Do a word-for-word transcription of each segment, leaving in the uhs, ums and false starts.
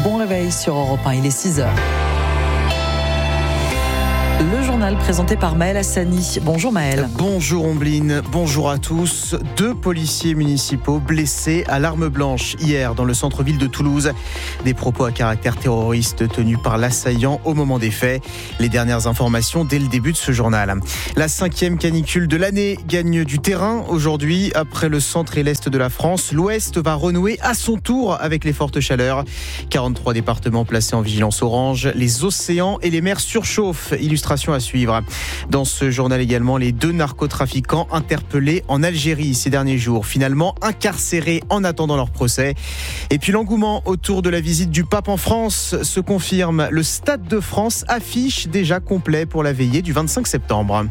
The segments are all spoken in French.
Bon réveil sur Europe un, il est six heures. Le journal présenté par Maël Hassani. Bonjour Maël. Bonjour Ombline, bonjour à tous. Deux policiers municipaux blessés à l'arme blanche hier dans le centre-ville de Toulouse. Des propos à caractère terroriste tenus par l'assaillant au moment des faits. Les dernières informations dès le début de ce journal. La cinquième canicule de l'année gagne du terrain aujourd'hui. Après le centre et l'est de la France, l'ouest va renouer à son tour avec les fortes chaleurs. quarante-trois départements placés en vigilance orange. Les océans et les mers surchauffent. Illustration à suivre. Dans ce journal également, les deux narcotrafiquants interpellés en Algérie ces derniers jours, finalement incarcérés en attendant leur procès. Et puis l'engouement autour de la visite du pape en France se confirme. Le Stade de France affiche déjà complet pour la veillée du vingt-cinq septembre.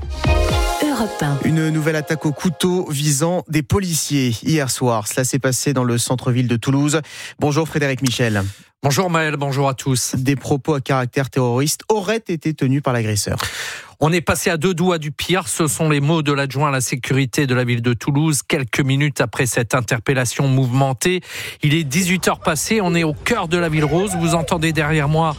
Une nouvelle attaque au couteau visant des policiers hier soir. Cela s'est passé dans le centre-ville de Toulouse. Bonjour Frédéric Michel. Bonjour Maël, bonjour à tous. Des propos à caractère terroriste auraient été tenus par l'agresseur. On est passé à deux doigts du pire, ce sont les mots de l'adjoint à la sécurité de la ville de Toulouse, quelques minutes après cette interpellation mouvementée. Il est dix-huit heures passées, on est au cœur de la ville rose, vous entendez derrière moi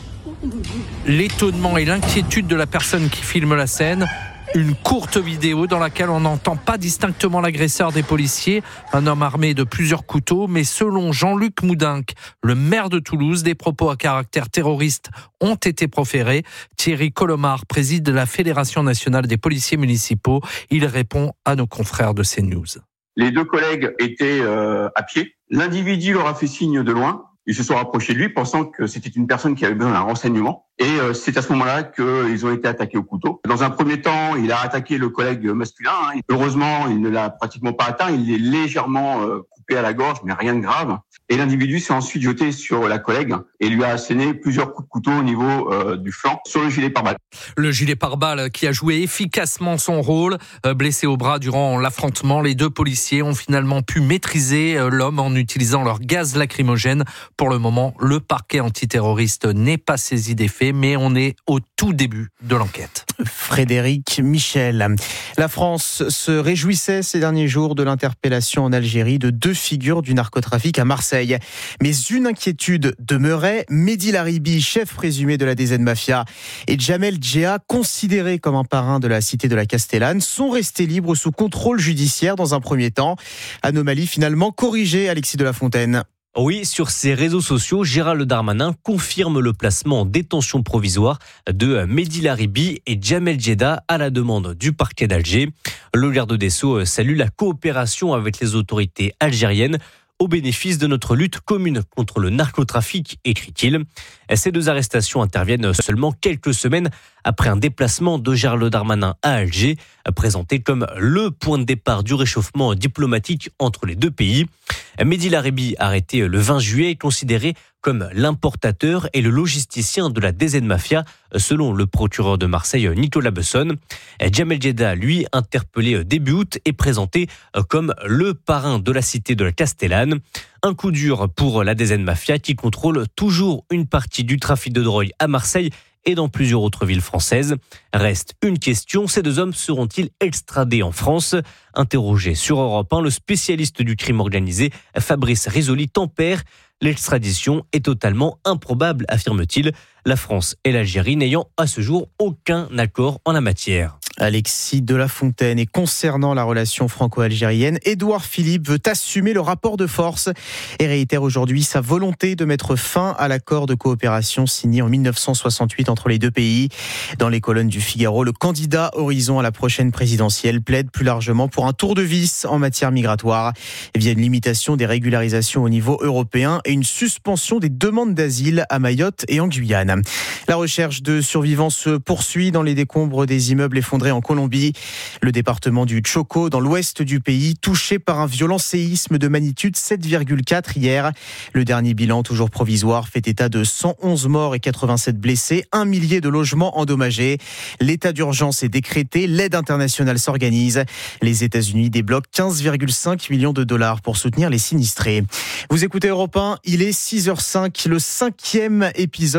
l'étonnement et l'inquiétude de la personne qui filme la scène. Une courte vidéo dans laquelle on n'entend pas distinctement l'agresseur des policiers, un homme armé de plusieurs couteaux, mais selon Jean-Luc Moudinque, le maire de Toulouse, des propos à caractère terroriste ont été proférés. Thierry Colomard préside la Fédération nationale des policiers municipaux. Il répond à nos confrères de CNews. Les deux collègues étaient euh, à pied. L'individu leur a fait signe de loin. Ils se sont rapprochés de lui pensant que c'était une personne qui avait besoin d'un renseignement. Et euh, c'est à ce moment-là qu'ils ont été attaqués au couteau. Dans un premier temps, il a attaqué le collègue masculin. Hein. Heureusement, il ne l'a pratiquement pas atteint. Il est légèrement euh, coupé à la gorge, mais rien de grave. Et l'individu s'est ensuite jeté sur la collègue et lui a asséné plusieurs coups de couteau au niveau euh, du flanc sur le gilet pare-balles. Le gilet pare-balles qui a joué efficacement son rôle. Euh, blessé au bras durant l'affrontement, les deux policiers ont finalement pu maîtriser euh, l'homme en utilisant leur gaz lacrymogène. Pour le moment, le parquet antiterroriste n'est pas saisi des faits, mais on est au tout début de l'enquête. Frédéric Michel. La France se réjouissait ces derniers jours de l'interpellation en Algérie de deux figures du narcotrafic à Marseille. Mais une inquiétude demeurait. Mehdi Laribi, chef présumé de la D Z Mafia, et Jamel Djea, considéré comme un parrain de la cité de la Castellane, sont restés libres sous contrôle judiciaire dans un premier temps. Anomalie finalement corrigée, Alexis de la Fontaine. Oui, sur ses réseaux sociaux, Gérald Darmanin confirme le placement en détention provisoire de Mehdi Laribi et Jamel Djeda à la demande du parquet d'Alger. Le garde des Sceaux salue la coopération avec les autorités algériennes au bénéfice de notre lutte commune contre le narcotrafic, écrit-il. Ces deux arrestations interviennent seulement quelques semaines après un déplacement de Gérald Darmanin à Alger, présenté comme le point de départ du réchauffement diplomatique entre les deux pays. Mehdi Laribi, arrêté le vingt juillet, est considéré comme l'importateur et le logisticien de la D Z Mafia, selon le procureur de Marseille, Nicolas Besson. Jamel Djeda, lui, interpellé début août, est présenté comme le parrain de la cité de la Castellane. Un coup dur pour la D Z Mafia qui contrôle toujours une partie du trafic de drogue à Marseille et dans plusieurs autres villes françaises. Reste une question, ces deux hommes seront-ils extradés en France ? Interrogé sur Europe un, le spécialiste du crime organisé, Fabrice Risoli, tempère. L'extradition est totalement improbable, affirme-t-il. La France et l'Algérie n'ayant à ce jour aucun accord en la matière. Alexis de la Fontaine. Et concernant la relation franco-algérienne, Édouard Philippe veut assumer le rapport de force et réitère aujourd'hui sa volonté de mettre fin à l'accord de coopération signé en dix-neuf cent soixante-huit entre les deux pays. Dans les colonnes du Figaro, le candidat Horizon à la prochaine présidentielle plaide plus largement pour un tour de vis en matière migratoire via une limitation des régularisations au niveau européen et une suspension des demandes d'asile à Mayotte et en Guyane. La recherche de survivants se poursuit dans les décombres des immeubles effondrés en Colombie. Le département du Chocó, dans l'ouest du pays, touché par un violent séisme de magnitude sept virgule quatre hier. Le dernier bilan, toujours provisoire, fait état de cent onze morts et quatre-vingt-sept blessés, un millier de logements endommagés. L'état d'urgence est décrété, l'aide internationale s'organise. Les États-Unis débloquent quinze virgule cinq millions de dollars pour soutenir les sinistrés. Vous écoutez Europe un, il est six heures cinq, le cinquième épisode caniculaire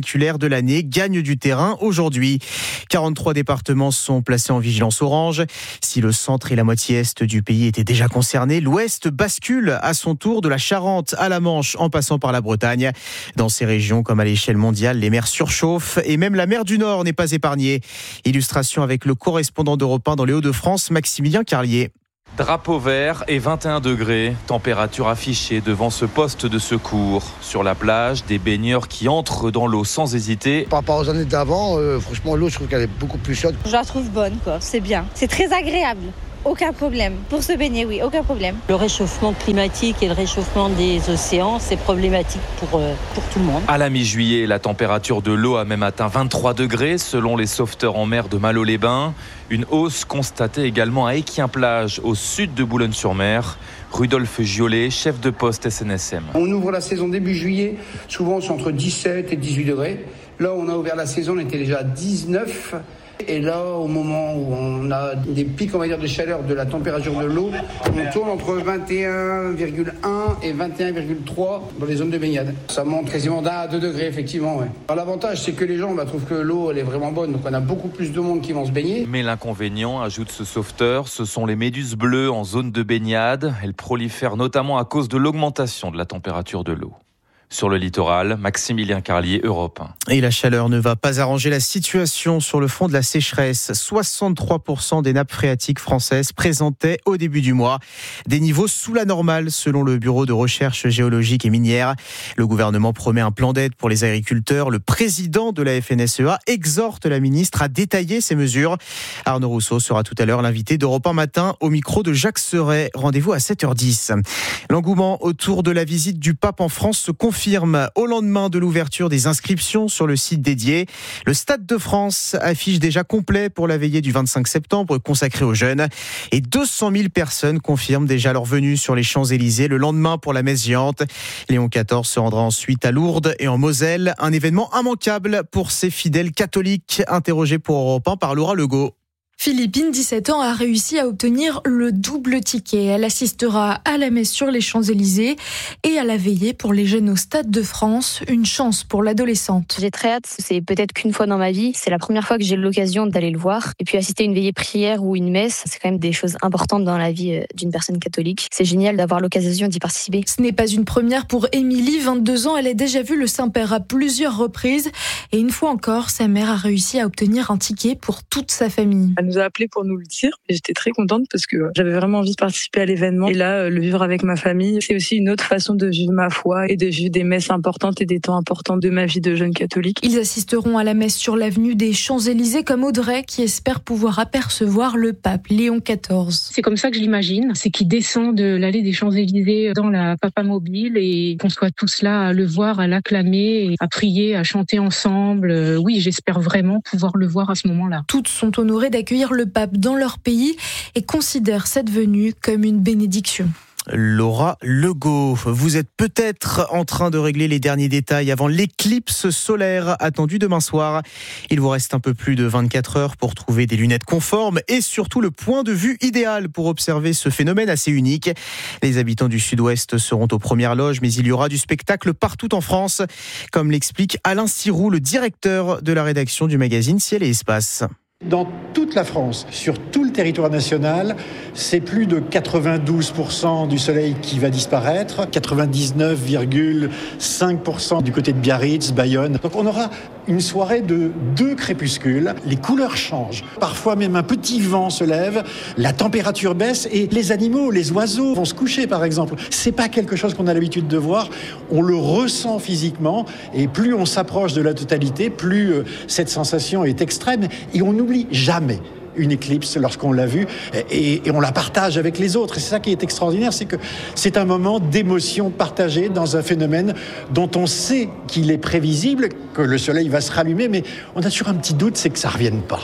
caniculaire de l'année gagne du terrain aujourd'hui. quarante-trois départements sont placés en vigilance orange. Si le centre et la moitié est du pays étaient déjà concernés, l'ouest bascule à son tour de la Charente à la Manche en passant par la Bretagne. Dans ces régions, comme à l'échelle mondiale, les mers surchauffent et même la mer du Nord n'est pas épargnée. Illustration avec le correspondant d'Europe un dans les Hauts-de-France, Maximilien Carlier. Drapeau vert et vingt et un degrés, température affichée devant ce poste de secours. Sur la plage, des baigneurs qui entrent dans l'eau sans hésiter. Par rapport aux années d'avant, euh, franchement l'eau je trouve qu'elle est beaucoup plus chaude. Je la trouve bonne, quoi. C'est bien. C'est très agréable. Aucun problème. Pour se baigner, oui, aucun problème. Le réchauffement climatique et le réchauffement des océans, c'est problématique pour, euh, pour tout le monde. À la mi-juillet, la température de l'eau a même atteint vingt-trois degrés selon les sauveteurs en mer de Malo-les-Bains. Une hausse constatée également à Équien-Plage, au sud de Boulogne-sur-Mer. Rudolphe Giolet, chef de poste S N S M. On ouvre la saison début juillet, souvent c'est entre dix-sept et dix-huit degrés. Là, on a ouvert la saison, on était déjà à dix-neuf. Et là, au moment où on a des pics, on va dire, de chaleur de la température de l'eau, on tourne entre vingt et un virgule un et vingt et un virgule trois dans les zones de baignade. Ça monte quasiment d'un à deux degrés, effectivement. Ouais. Alors, l'avantage, c'est que les gens bah, trouvent que l'eau, elle est vraiment bonne, donc on a beaucoup plus de monde qui vont se baigner. Mais l'inconvénient, ajoute ce sauveteur, ce sont les méduses bleues en zone de baignade. Elles prolifèrent notamment à cause de l'augmentation de la température de l'eau. Sur le littoral, Maximilien Carlier, Europe un. Et la chaleur ne va pas arranger la situation sur le fond de la sécheresse. soixante-trois pour cent des nappes phréatiques françaises présentaient au début du mois des niveaux sous la normale selon le Bureau de recherche géologique et minière. Le gouvernement promet un plan d'aide pour les agriculteurs. Le président de la F N S E A exhorte la ministre à détailler ces mesures. Arnaud Rousseau sera tout à l'heure l'invité d'Europe un matin au micro de Jacques Serret. Rendez-vous à sept heures dix. L'engouement autour de la visite du pape en France se confirme au lendemain de l'ouverture des inscriptions sur le site dédié. Le Stade de France affiche déjà complet pour la veillée du vingt-cinq septembre consacrée aux jeunes. Et deux cent mille personnes confirment déjà leur venue sur les Champs-Élysées le lendemain pour la messe géante. Léon quatorze se rendra ensuite à Lourdes et en Moselle. Un événement immanquable pour ces fidèles catholiques interrogés pour Europe un par Laura Legault. Philippine, dix-sept ans, a réussi à obtenir le double ticket. Elle assistera à la messe sur les Champs-Élysées et à la veillée pour les jeunes au Stade de France. Une chance pour l'adolescente. J'ai très hâte, c'est peut-être qu'une fois dans ma vie. C'est la première fois que j'ai l'occasion d'aller le voir. Et puis assister à une veillée prière ou une messe, c'est quand même des choses importantes dans la vie d'une personne catholique. C'est génial d'avoir l'occasion d'y participer. Ce n'est pas une première pour Émilie, vingt-deux ans. Elle a déjà vu le Saint-Père à plusieurs reprises. Et une fois encore, sa mère a réussi à obtenir un ticket pour toute sa famille. Elle nous a appelé pour nous le dire et j'étais très contente parce que j'avais vraiment envie de participer à l'événement et là le vivre avec ma famille, c'est aussi une autre façon de vivre ma foi et de vivre des messes importantes et des temps importants de ma vie de jeune catholique. Ils assisteront à la messe sur l'avenue des Champs-Élysées comme Audrey qui espère pouvoir apercevoir le pape Léon quatorze. C'est comme ça que je l'imagine, c'est qu'il descend de l'allée des Champs-Élysées dans la papamobile et qu'on soit tous là à le voir, à l'acclamer, à prier, à chanter ensemble. Oui, j'espère vraiment pouvoir le voir à ce moment-là. Toutes sont honorées d'accueillir le pape dans leur pays et considèrent cette venue comme une bénédiction. Laura Legault, vous êtes peut-être en train de régler les derniers détails avant l'éclipse solaire attendue demain soir. Il vous reste un peu plus de vingt-quatre heures pour trouver des lunettes conformes et surtout le point de vue idéal pour observer ce phénomène assez unique. Les habitants du Sud-Ouest seront aux premières loges, mais il y aura du spectacle partout en France, comme l'explique Alain Siroux, le directeur de la rédaction du magazine Ciel et Espace. Dans toute la France, sur tout le territoire national, c'est plus de quatre-vingt-douze pour cent du soleil qui va disparaître, quatre-vingt-dix-neuf virgule cinq pour cent du côté de Biarritz, Bayonne. Donc on aura une soirée de deux crépuscules, les couleurs changent. Parfois même un petit vent se lève, la température baisse et les animaux, les oiseaux vont se coucher par exemple. C'est pas quelque chose qu'on a l'habitude de voir, on le ressent physiquement et plus on s'approche de la totalité, plus euh, cette sensation est extrême et on n'oublie jamais une éclipse lorsqu'on l'a vue et, et on la partage avec les autres. Et c'est ça qui est extraordinaire, c'est que c'est un moment d'émotion partagée dans un phénomène dont on sait qu'il est prévisible, que le soleil va se rallumer, mais on a toujours un petit doute, c'est que ça ne revienne pas.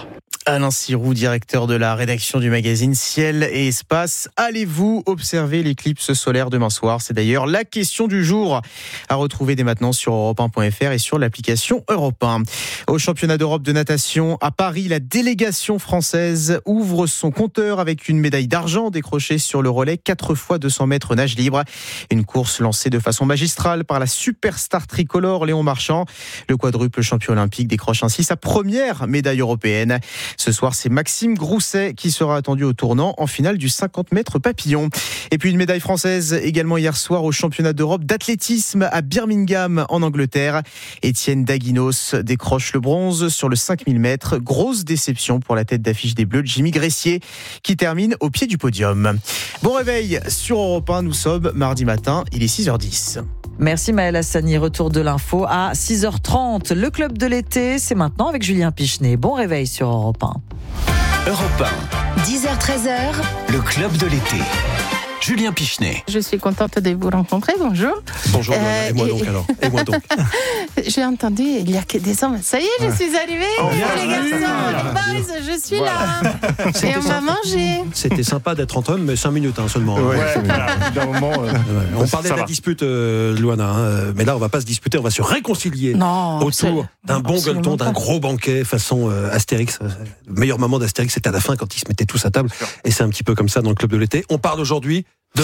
Alain Sirou, directeur de la rédaction du magazine Ciel et Espace. Allez-vous observer l'éclipse solaire demain soir ? C'est d'ailleurs la question du jour à retrouver dès maintenant sur europe un point f r et sur l'application Europe un. Au championnat d'Europe de natation à Paris, la délégation française ouvre son compteur avec une médaille d'argent décrochée sur le relais quatre fois deux cents mètres nage libre. Une course lancée de façon magistrale par la superstar tricolore Léon Marchand. Le quadruple champion olympique décroche ainsi sa première médaille européenne. Ce soir, c'est Maxime Grousset qui sera attendu au tournant en finale du cinquante mètres papillon. Et puis une médaille française également hier soir au championnat d'Europe d'athlétisme à Birmingham en Angleterre. Étienne Daguinos décroche le bronze sur le cinq mille mètres. Grosse déception pour la tête d'affiche des Bleus, Jimmy Gressier, qui termine au pied du podium. Bon réveil sur Europe un, nous sommes mardi matin, il est six heures dix. Merci Maëlle Hassani, retour de l'info à six heures trente. Le club de l'été, c'est maintenant avec Julien Pichenet. Bon réveil sur Europe un. Europe un. dix heures treize heures. Le club de l'été. Julien Pichenet. Je suis contente de vous rencontrer, bonjour. Bonjour, euh, et moi et... donc alors Et moi donc J'ai entendu, il n'y a que des hommes. Ça y est, je suis arrivée. Oh, les garçons, les boys, je suis voilà. là. C'était et on va manger. C'était sympa d'être entre hommes, mais cinq minutes hein, seulement. Ouais, hein. d'un moment, euh... ouais, on parlait de la va. dispute, euh, Luana, hein, mais là on va pas se disputer, on va se réconcilier non, autour d'un bon gueuleton, d'un gros banquet façon euh, Astérix. Le meilleur moment d'Astérix, c'était à la fin quand ils se mettaient tous à table. Et c'est un petit peu comme ça dans le club de l'été. On parle aujourd'hui de...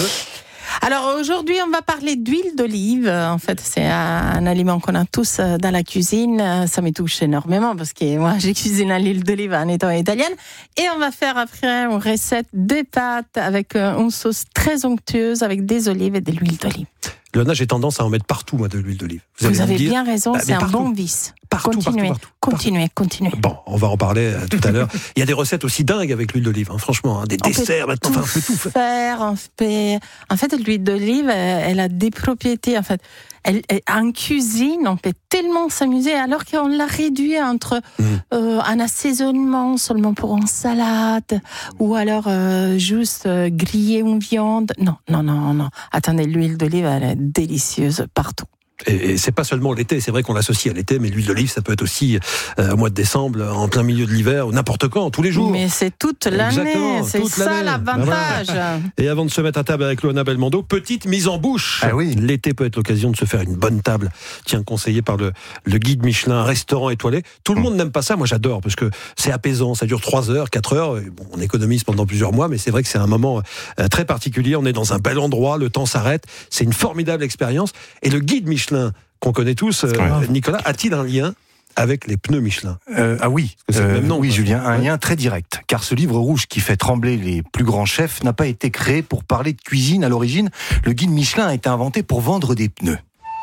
Alors aujourd'hui, on va parler d'huile d'olive. En fait, c'est un aliment qu'on a tous dans la cuisine. Ça me touche énormément parce que moi, j'ai cuisiné à l'huile d'olive en étant italienne. Et on va faire après une recette de pâtes avec une sauce très onctueuse avec des olives et de l'huile d'olive. Luana, j'ai tendance à en mettre partout, moi, de l'huile d'olive. Vous, Vous avez bien raison, bah, c'est un partout. bon vice. Partout, continuez, partout, partout, continuez, continuez. Bon, on va en parler euh, tout à l'heure. Il y a des recettes aussi dingues avec l'huile d'olive, hein, franchement, hein, des on desserts maintenant, enfin, on peut tout faire. On peut... En fait, l'huile d'olive, elle a des propriétés. En fait, elle, elle, en cuisine, on peut tellement s'amuser, alors qu'on l'a réduit entre mmh. euh, un assaisonnement seulement pour une salade, ou alors euh, juste euh, griller une viande. Non, non, non, non. Attendez, l'huile d'olive, elle est délicieuse partout. Et, et c'est pas seulement l'été, c'est vrai qu'on l'associe à l'été, mais l'huile d'olive, ça peut être aussi euh, au mois de décembre, en plein milieu de l'hiver, n'importe quand, tous les jours. Mais c'est toute l'année, Exactement, c'est toute ça l'année. l'avantage. Voilà. Et avant de se mettre à table avec Luana Belmondo, petite mise en bouche. Ah oui. L'été peut être l'occasion de se faire une bonne table. Tiens, conseillé par le, le guide Michelin, un restaurant étoilé. Tout le mmh. monde n'aime pas ça, moi j'adore, parce que c'est apaisant, ça dure trois heures, quatre heures. Bon, on économise pendant plusieurs mois, mais c'est vrai que c'est un moment euh, très particulier. On est dans un bel endroit, le temps s'arrête. C'est une formidable expérience. Et le guide Michelin, qu'on connaît tous, euh, Nicolas, a-t-il un lien avec les pneus Michelin ? euh, Ah oui, c'est euh, le même nom, oui quoi. Julien, un lien très direct. Car ce livre rouge qui fait trembler les plus grands chefs n'a pas été créé pour parler de cuisine à l'origine. Le guide Michelin a été inventé pour vendre des pneus.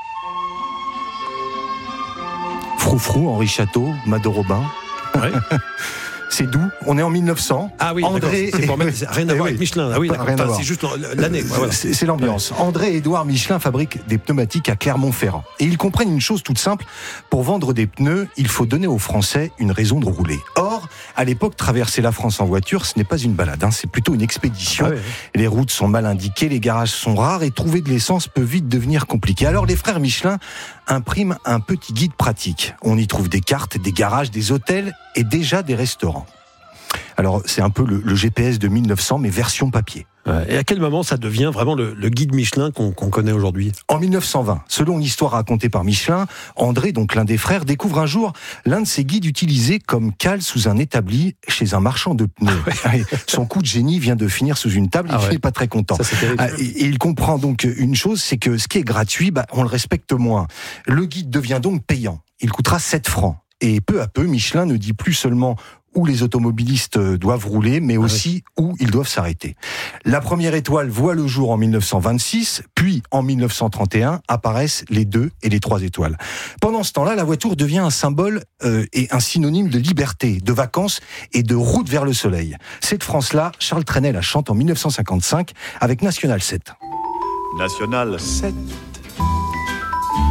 Froufrou, Henri Château, Mado Robin. Ouais. C'est doux. On est en mille neuf cents. Ah oui, André. C'est pour mettre, rien à voir avec Michelin. Ah oui, rien à voir. C'est juste l'année. Voilà. C'est, c'est l'ambiance. Ouais. André et Édouard Michelin fabriquent des pneumatiques à Clermont-Ferrand. Et ils comprennent une chose toute simple. Pour vendre des pneus, il faut donner aux Français une raison de rouler. Or, à l'époque, traverser la France en voiture, ce n'est pas une balade. Hein. C'est plutôt une expédition. Ah ouais. Les routes sont mal indiquées, les garages sont rares et trouver de l'essence peut vite devenir compliqué. Alors, les frères Michelin impriment un petit guide pratique. On y trouve des cartes, des garages, des hôtels et déjà des restaurants. Alors, c'est un peu le, le G P S de mille neuf cents, mais version papier. Et à quel moment ça devient vraiment le, le guide Michelin qu'on, qu'on connaît aujourd'hui ? En mille neuf cent vingt, selon l'histoire racontée par Michelin, André, donc l'un des frères, découvre un jour l'un de ses guides utilisé comme cale sous un établi chez un marchand de pneus. Ah ouais. Son coup de génie vient de finir sous une table, il n'est ah ouais. pas très content. Ça, et, et il comprend donc une chose, c'est que ce qui est gratuit, bah, on le respecte moins. Le guide devient donc payant. Il coûtera sept francs. Et peu à peu, Michelin ne dit plus seulement où les automobilistes doivent rouler, mais aussi ah oui. où ils doivent s'arrêter. La première étoile voit le jour en mille neuf cent vingt-six, puis en mille neuf cent trente et un apparaissent les deux et les trois étoiles. Pendant ce temps-là, la voiture devient un symbole euh, et un synonyme de liberté, de vacances et de route vers le soleil. Cette France-là, Charles Trenet la chante en mille neuf cent cinquante-cinq avec National sept. National sept.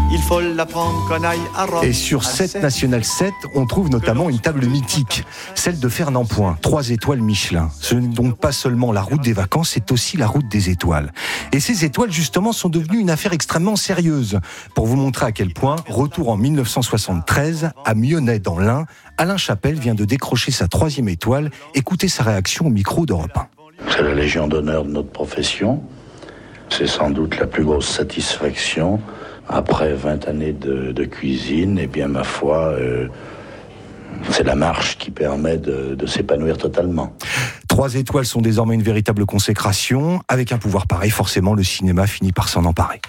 il faut l'apprendre qu'on aille à Rome. Et sur cette Nationale sept, on trouve notamment une table mythique, celle de Fernand Point, trois étoiles Michelin. Ce n'est donc pas seulement la route des vacances, c'est aussi la route des étoiles. Et ces étoiles, justement, sont devenues une affaire extrêmement sérieuse. Pour vous montrer à quel point, retour en dix-neuf cent soixante-treize, à Mionnet dans l'Ain, Alain Chapelle vient de décrocher sa troisième étoile. Écoutez sa réaction au micro d'Europe un. C'est la Légion d'honneur de notre profession. C'est sans doute la plus grosse satisfaction. Après vingt années de, de cuisine, eh bien, ma foi, euh, c'est la marche qui permet de, de s'épanouir totalement. Trois étoiles sont désormais une véritable consécration. Avec un pouvoir pareil, forcément, le cinéma finit par s'en emparer.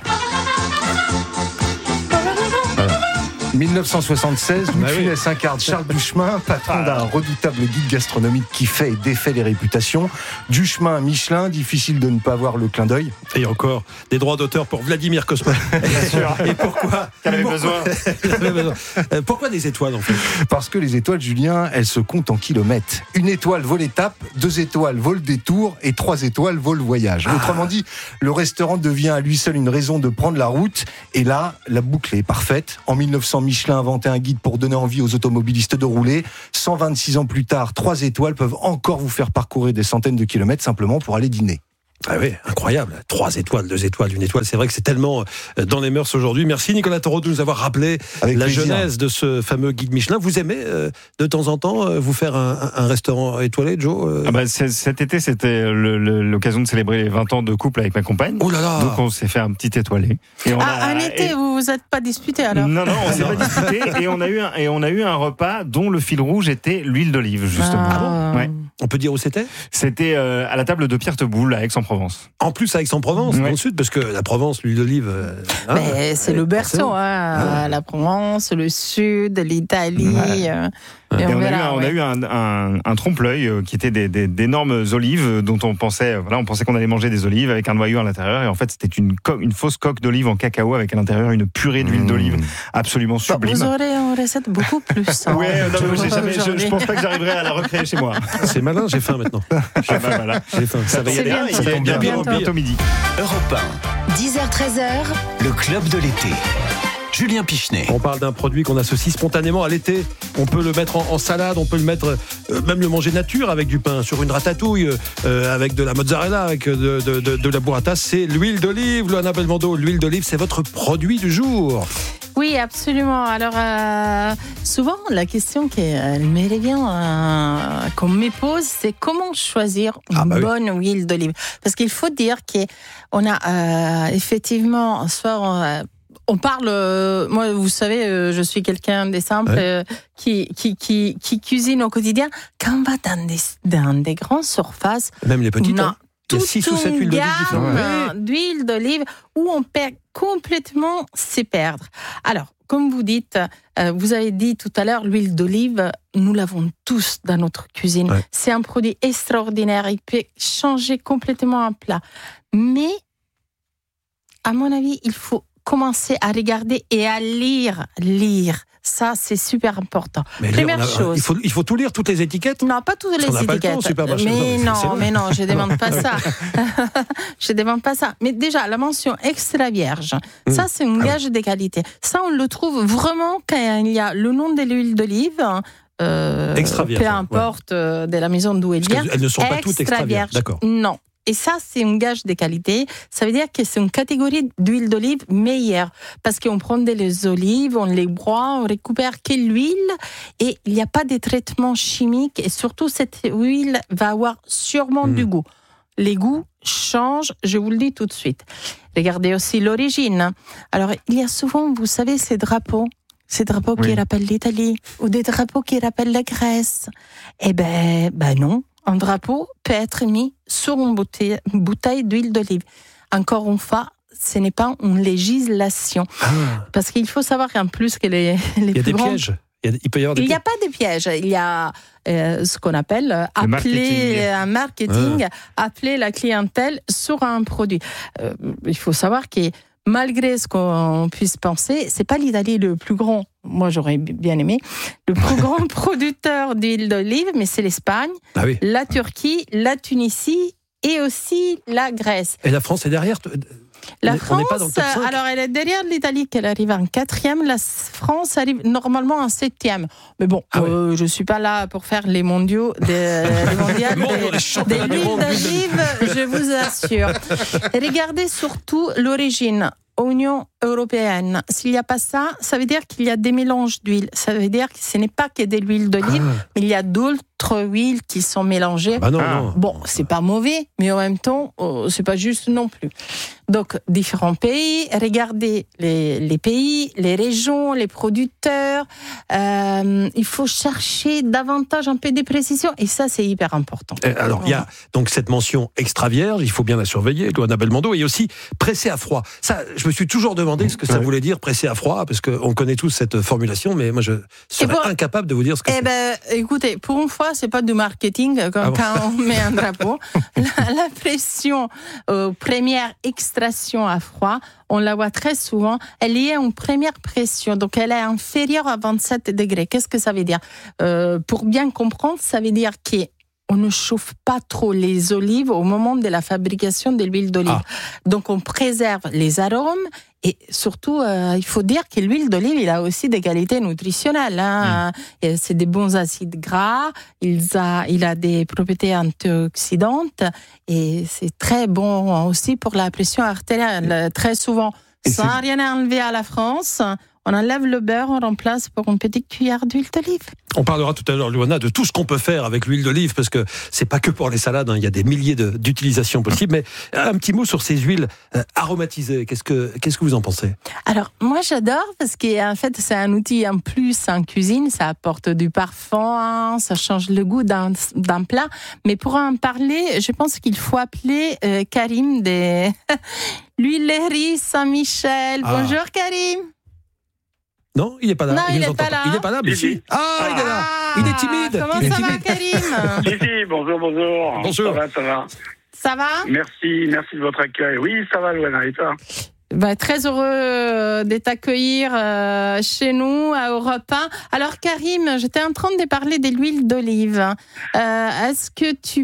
dix-neuf cent soixante-seize, Louis de Funès incarne Charles Duchemin, patron d'un redoutable guide gastronomique qui fait et défait les réputations. Duchemin, Michelin, difficile de ne pas voir le clin d'œil. Et encore, des droits d'auteur pour Vladimir Cosma. Et pourquoi Qu'elle avait besoin. Pourquoi des étoiles, en fait? Parce que les étoiles, Julien, elles se comptent en kilomètres. Une étoile vaut l'étape, deux étoiles vaut le détour et trois étoiles vaut le voyage. Ah. Autrement dit, le restaurant devient à lui seul une raison de prendre la route. Et là, la boucle est parfaite. En dix-neuf cents, Michelin a inventé un guide pour donner envie aux automobilistes de rouler. cent vingt-six ans plus tard, trois étoiles peuvent encore vous faire parcourir des centaines de kilomètres simplement pour aller dîner. Ah oui, incroyable. Trois étoiles, deux étoiles, une étoile. C'est vrai que c'est tellement dans les mœurs aujourd'hui. Merci Nicolas Taureau de nous avoir rappelé Avec la plaisir. genèse de ce fameux guide Michelin. Vous aimez euh, de temps en temps euh, vous faire un, un restaurant étoilé, Joe euh... ah bah, Cet été, c'était le, le, l'occasion de célébrer les vingt ans de couple avec ma compagne. Oh là là. Donc on s'est fait un petit étoilé. Et on ah, a, un été, et... vous vous êtes pas disputé alors? Non, non, on s'est pas disputé. Et on a eu un, et on a eu un repas dont le fil rouge était l'huile d'olive, justement. Ah bon ouais. On peut dire où c'était? C'était euh, à la table de Pierre Teboul à Aix-en-Provence. En plus à Aix-en-Provence, ouais. Dans le sud, parce que la Provence, l'huile d'olive. Euh, hein, Mais c'est le berceau, hein, ouais. La Provence, le sud, l'Italie. Ouais. Euh, et, et on, on, verra, a un, ouais. on a eu un, un, un trompe-l'œil euh, qui était des, des, d'énormes olives dont on pensait, voilà, on pensait qu'on allait manger des olives avec un noyau à l'intérieur. Et en fait, c'était une, co- une fausse coque d'olive en cacao avec à l'intérieur une purée d'huile mmh. d'olive absolument sublime. Bah, vous aurez une recette beaucoup plus. Hein, ouais, non, mais j'ai jamais, je, je pense pas que j'arriverai à la recréer chez moi. C'est malin, j'ai faim maintenant. J'ai faim, voilà. J'ai faim. Ça va y aller. Ça tombe bien, bientôt, bientôt midi. Europe un, dix heures treize heures, le club de l'été. Julien Pichenet. On parle d'un produit qu'on associe spontanément à l'été. On peut le mettre en, en salade, on peut le mettre, euh, même le manger nature avec du pain, sur une ratatouille, euh, avec de la mozzarella, avec de, de, de, de la burrata. C'est l'huile d'olive, Loana Belmondo. L'huile d'olive, c'est votre produit du jour. Oui, absolument. Alors, euh, souvent, la question qui me revient, euh, qu'on me pose, c'est comment choisir une ah bah bonne oui. huile d'olive. Parce qu'il faut dire qu'on a euh, effectivement, soit euh, on parle, euh, moi, vous savez, euh, je suis quelqu'un des simples ouais. euh, qui, qui, qui, qui cuisine au quotidien. Quand on va dans des, dans des grandes surfaces, même les petites, non, hein. Il y a six ou sept huiles d'olive différentes. Ouais. D'huile d'olive où on perd complètement ses perdre. Alors, comme vous dites, euh, vous avez dit tout à l'heure, l'huile d'olive, nous l'avons tous dans notre cuisine. Ouais. C'est un produit extraordinaire. Il peut changer complètement un plat. Mais, à mon avis, il faut commencer à regarder et à lire, lire. Ça, c'est super important. Mais Première a, chose. Il faut, il faut tout lire, toutes les étiquettes? Non, pas toutes les étiquettes. Pas le temps, super mais non, non mais non, je ne demande pas ça. Je ne demande pas ça. Mais déjà, la mention extra vierge, mmh. ça, c'est un gage ah. de qualité. Ça, on le trouve vraiment quand il y a le nom de l'huile d'olive. Euh, extra vierge. Peu importe ouais. de la maison d'où elle vient. Elles ne sont pas toutes extra vierges. D'accord. Non. Et ça, c'est un gage de qualité. Ça veut dire que c'est une catégorie d'huile d'olive meilleure. Parce qu'on prend des olives, on les broie, on récupère que l'huile. Et il n'y a pas de traitement chimique. Et surtout, cette huile va avoir sûrement mmh. du goût. Les goûts changent, je vous le dis tout de suite. Regardez aussi l'origine. Alors, il y a souvent, vous savez, ces drapeaux. Ces drapeaux oui. qui rappellent l'Italie. Ou des drapeaux qui rappellent la Grèce. Eh ben, ben non. Un drapeau peut être mis sur une bouteille, une bouteille d'huile d'olive. Encore une fois, ce n'est pas une législation. Ah. Parce qu'il faut savoir qu'en plus que les, les il y a des grands... pièges. Il, y a, il peut y avoir des Il n'y a pas de pièges. Il y a euh, ce qu'on appelle euh, appeler un marketing, ah. appeler la clientèle sur un produit. Euh, il faut savoir que malgré ce qu'on puisse penser, c'est pas l'Italie le plus grand. Moi, j'aurais bien aimé le plus grand producteur d'huile d'olive, mais c'est l'Espagne, ah oui. la Turquie, la Tunisie et aussi la Grèce. Et la France est derrière. La on France, n'est pas dans le top cinq. Alors elle est derrière l'Italie, qu'elle arrive en quatrième. La France arrive normalement en septième. Mais bon, ah euh, ouais. je suis pas là pour faire les mondiaux, des, les mondiales, des, des l'huile d'olive, je vous assure. Regardez surtout l'origine. Union européenne. S'il n'y a pas ça, ça veut dire qu'il y a des mélanges d'huile. Ça veut dire que ce n'est pas que de l'huile d'olive, ah. mais il y a d'autres huiles qui sont mélangées. Ah bah non, non. Bon, c'est pas mauvais, mais en même temps, euh, c'est pas juste non plus. Donc, différents pays, regardez les, les pays, les régions, les producteurs. Euh, il faut chercher davantage un peu de précision, et ça, c'est hyper important. Alors, il y a donc cette mention extra vierge, il faut bien la surveiller, Loana Belmondo, et aussi pressé à froid. Ça, je me suis toujours demandé ce que ça ouais. voulait dire, pressé à froid, parce qu'on connaît tous cette formulation, mais moi, je serais pour, incapable de vous dire ce que eh c'est. Ben, écoutez, pour une fois, c'est pas du marketing, comme ah bon. quand on met un drapeau. la, la pression euh, première extra à froid, on la voit très souvent, elle est en première pression, donc elle est inférieure à vingt-sept degrés. Qu'est-ce que ça veut dire ? euh, Pour bien comprendre, ça veut dire qu'on ne chauffe pas trop les olives au moment de la fabrication de l'huile d'olive. Ah. Donc on préserve les arômes. Et surtout, euh, il faut dire que l'huile d'olive, il a aussi des qualités nutritionnelles. Hein. Mmh. C'est des bons acides gras, il a, il a des propriétés antioxydantes et c'est très bon aussi pour la pression artérielle. Très souvent, et sans c'est... rien enlever à la France, on enlève le beurre, on remplace pour une petite cuillère d'huile d'olive. On parlera tout à l'heure, Loana, de tout ce qu'on peut faire avec l'huile d'olive, parce que c'est pas que pour les salades, hein, il y a des milliers de, d'utilisations possibles. Mais un petit mot sur ces huiles euh, aromatisées. Qu'est-ce que, qu'est-ce que vous en pensez ? Alors, moi, j'adore, parce qu'en fait, c'est un outil en plus en cuisine. Ça apporte du parfum, ça change le goût d'un, d'un plat. Mais pour en parler, je pense qu'il faut appeler euh, Karim des l'huilerie Saint-Michel. Ah. Bonjour, Karim. Non, il n'est pas là. Non, il n'est pas là. Il n'est pas là, mais si. si. Ah, ah, il est là. Il est timide. Comment il ça est va, timide. Karim ? Si, si, bonjour, bonjour. Bonjour. Ça va, ça va. Ça va ? Merci, merci de votre accueil. Oui, ça va, Loana, et toi ? Bah, très heureux de t'accueillir euh, chez nous à Europe un. Alors Karim, j'étais en train de parler de l'huile d'olive. Euh, est-ce que tu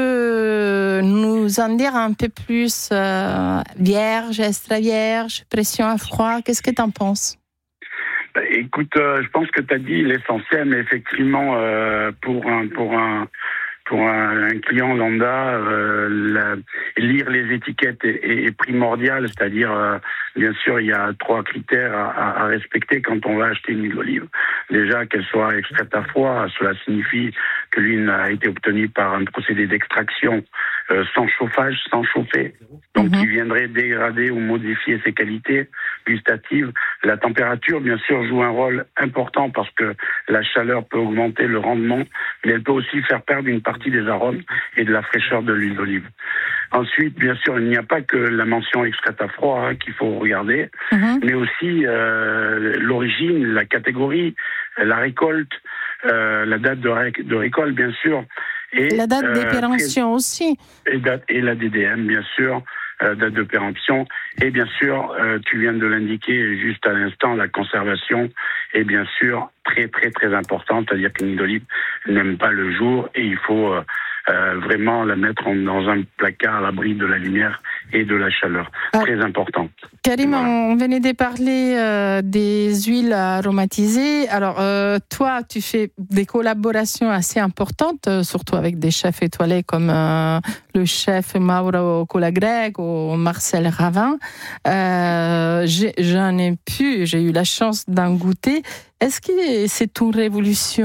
peux nous en dire un peu plus euh, vierge, extra vierge, pression à froid ? Qu'est-ce que tu en penses ? Écoute, euh, je pense que tu as dit l'essentiel, mais effectivement, euh, pour un, pour un, pour un, un client lambda, euh, la, lire les étiquettes est, est, est primordial. C'est-à-dire, euh, bien sûr, il y a trois critères à, à, à respecter quand on va acheter une huile d'olive. Déjà, qu'elle soit extraite à froid, cela signifie que l'huile a été obtenue par un procédé d'extraction euh, sans chauffage, sans chauffer, donc mm-hmm. qui viendrait dégrader ou modifier ses qualités gustatives. La température, bien sûr, joue un rôle important parce que la chaleur peut augmenter le rendement, mais elle peut aussi faire perdre une partie des arômes et de la fraîcheur de l'huile d'olive. Ensuite, bien sûr, il n'y a pas que la mention extraite à froid hein, qu'il faut regarder, mm-hmm. mais aussi euh, l'origine, la catégorie, la récolte, euh, la date de, ré- de récolte, bien sûr. Et, la date euh, d'épéremption aussi. Et, date, et la D D M, bien sûr, euh, date de péremption. Et bien sûr, euh, tu viens de l'indiquer juste à l'instant, la conservation est bien sûr très, très, très importante. C'est-à-dire qu'une huile d'olive n'aime pas le jour et il faut euh, euh, vraiment la mettre en, dans un placard à l'abri de la lumière et de la chaleur. Ah. Très important. Karim, voilà. On venait de parler euh, des huiles aromatisées. Alors, euh, toi, tu fais des collaborations assez importantes, euh, surtout avec des chefs étoilés comme euh, le chef Mauro Colagreg ou Marcel Ravin. Euh, j'ai, j'en ai pu, j'ai eu la chance d'en goûter. Est-ce que c'est une révolution ?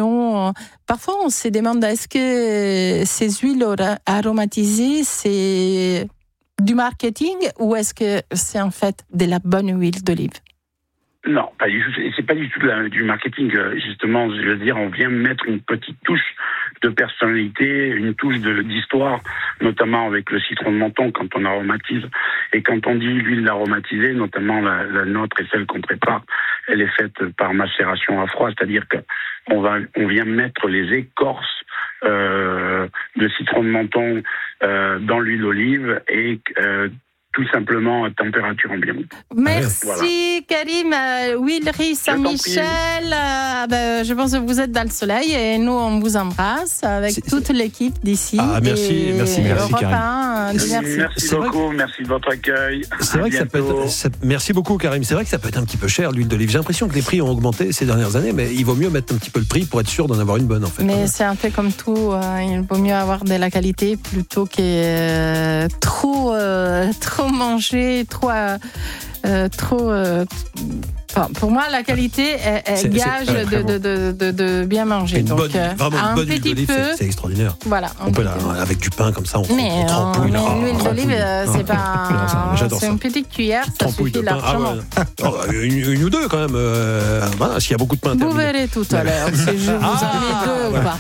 Parfois, on se demande, est-ce que ces huiles aromatisées, c'est du marketing ou est-ce que c'est en fait de la bonne huile d'olive ? Non, pas du tout. C'est pas du tout du marketing. Justement, je veux dire, on vient mettre une petite touche de personnalité, une touche de, d'histoire, notamment avec le citron de menton quand on aromatise. Et quand on dit l'huile aromatisée, notamment la, la nôtre et celle qu'on prépare, elle est faite par macération à froid, c'est-à-dire que on va, on vient mettre les écorces euh, de citron de menton euh, dans l'huile d'olive et euh, tout simplement température ambiante. Merci voilà. Karim, euh, Willery Saint-Michel. Euh, ben, je pense que vous êtes dans le soleil et nous on vous embrasse avec c'est, toute c'est... l'équipe d'ici. Ah merci, merci, merci Karim. Un, merci, merci beaucoup, que... merci de votre accueil. C'est vrai que ça peut être, ça, merci beaucoup Karim. C'est vrai que ça peut être un petit peu cher l'huile d'olive. J'ai l'impression que les prix ont augmenté ces dernières années, mais il vaut mieux mettre un petit peu le prix pour être sûr d'en avoir une bonne en fait. Mais c'est un peu comme tout, euh, il vaut mieux avoir de la qualité plutôt que euh, trop, euh, trop manger, trop, euh, trop. Euh, Enfin, pour moi, la qualité est, est gage c'est, c'est, de, de, de, de bien manger. Une donc, bonne, vraiment une bonne huile d'olive, peu, c'est, c'est extraordinaire. Voilà. On peut la, avec du pain comme ça, on, mais, on trempouille. Mais oh, l'huile d'olive, c'est pas. J'adore c'est ça. une petite cuillère, ça suffit largement. Ah ouais. oh, une, une ou deux quand même. Euh, voilà, s'il y a beaucoup de pain. Vous verrez tout à l'heure si je vous en mets deux ou pas.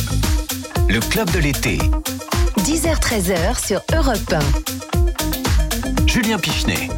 Le club de l'été. dix heures treize heures sur Europe un. Julien Pichenet.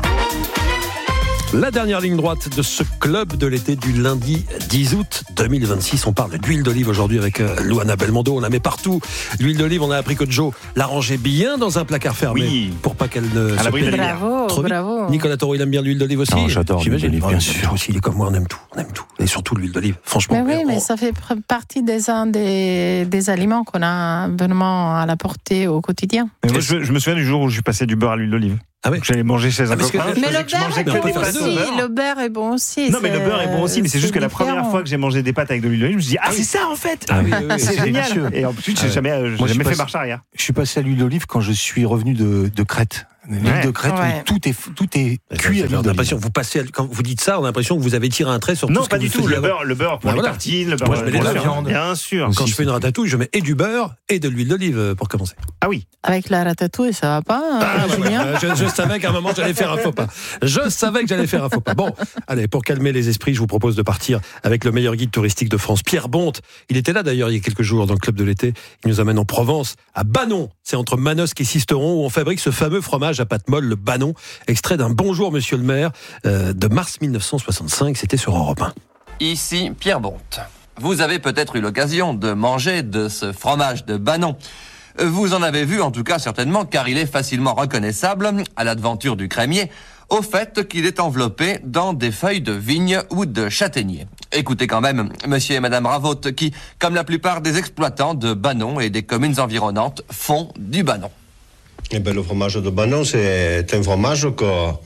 La dernière ligne droite de ce club de l'été du lundi dix août deux mille vingt-six. On parle d'huile d'olive aujourd'hui avec euh, Luana Belmondo. On la met partout. L'huile d'olive, on a appris que Joe la rangeait bien dans un placard fermé oui. pour pas qu'elle ne à se perde. Bravo, trop bravo. Nicolas Taureau, il aime bien l'huile d'olive aussi. Non, j'adore l'huile d'olive, bien sûr. Aussi, il est comme moi, on aime tout. On aime tout. Et surtout l'huile d'olive, franchement. Mais oui, mais, mais oh. ça fait partie des, des, des aliments qu'on a vraiment à la portée au quotidien. Mais moi, je, je me souviens du jour où je suis passé du beurre à l'huile d'olive. Ah oui. J'allais manger chez un ah, copain. Que, mais le beurre est bon aussi. Le beurre est bon aussi. Non, mais le beurre est bon aussi. Mais c'est, c'est juste que différent. La première fois que j'ai mangé des pâtes avec de l'huile d'olive, je me suis dit, ah, c'est ça en fait. Ah oui, oui, oui, c'est génial. Et ensuite, j'ai ah, jamais, euh, j'ai jamais fait marche arrière. Je suis passé à l'huile d'olive quand je suis revenu de, de Crète. L'huile ouais. de Crète, ouais. où tout est, tout est cuit à l'huile d'olive. Vous passez, quand vous dites ça, on a l'impression que vous avez tiré un trait sur tout non, ce que vous faisiez. Non, pas du tout. Le beurre, le beurre pour les tartines, le beurre pour la viande. Bien sûr. Quand je fais une ratatouille, je mets et du beurre et de l'huile d'olive pour commencer. Ah oui. Avec la ratatouille, ça va pas, ah, Julien ouais, ouais. Je, je savais qu'à un moment, j'allais faire un faux pas. Je savais que j'allais faire un faux pas. Bon, allez, pour calmer les esprits, je vous propose de partir avec le meilleur guide touristique de France, Pierre Bonte. Il était là d'ailleurs il y a quelques jours dans le club de l'été. Il nous amène en Provence, à Banon. C'est entre Manosque et Sisteron où on fabrique ce fameux fromage à pâte molle, le Banon. Extrait d'un Bonjour Monsieur le maire euh, de mars dix-neuf cent soixante-cinq. C'était sur Europe un. Ici Pierre Bonte. Vous avez peut-être eu l'occasion de manger de ce fromage de Banon. Vous en avez vu en tout cas certainement car il est facilement reconnaissable à l'aventure du crémier au fait qu'il est enveloppé dans des feuilles de vigne ou de châtaignier. Écoutez quand même monsieur et madame Ravout qui, comme la plupart des exploitants de Banon et des communes environnantes, font du Banon. Eh ben, le fromage de Banon, c'est un fromage que,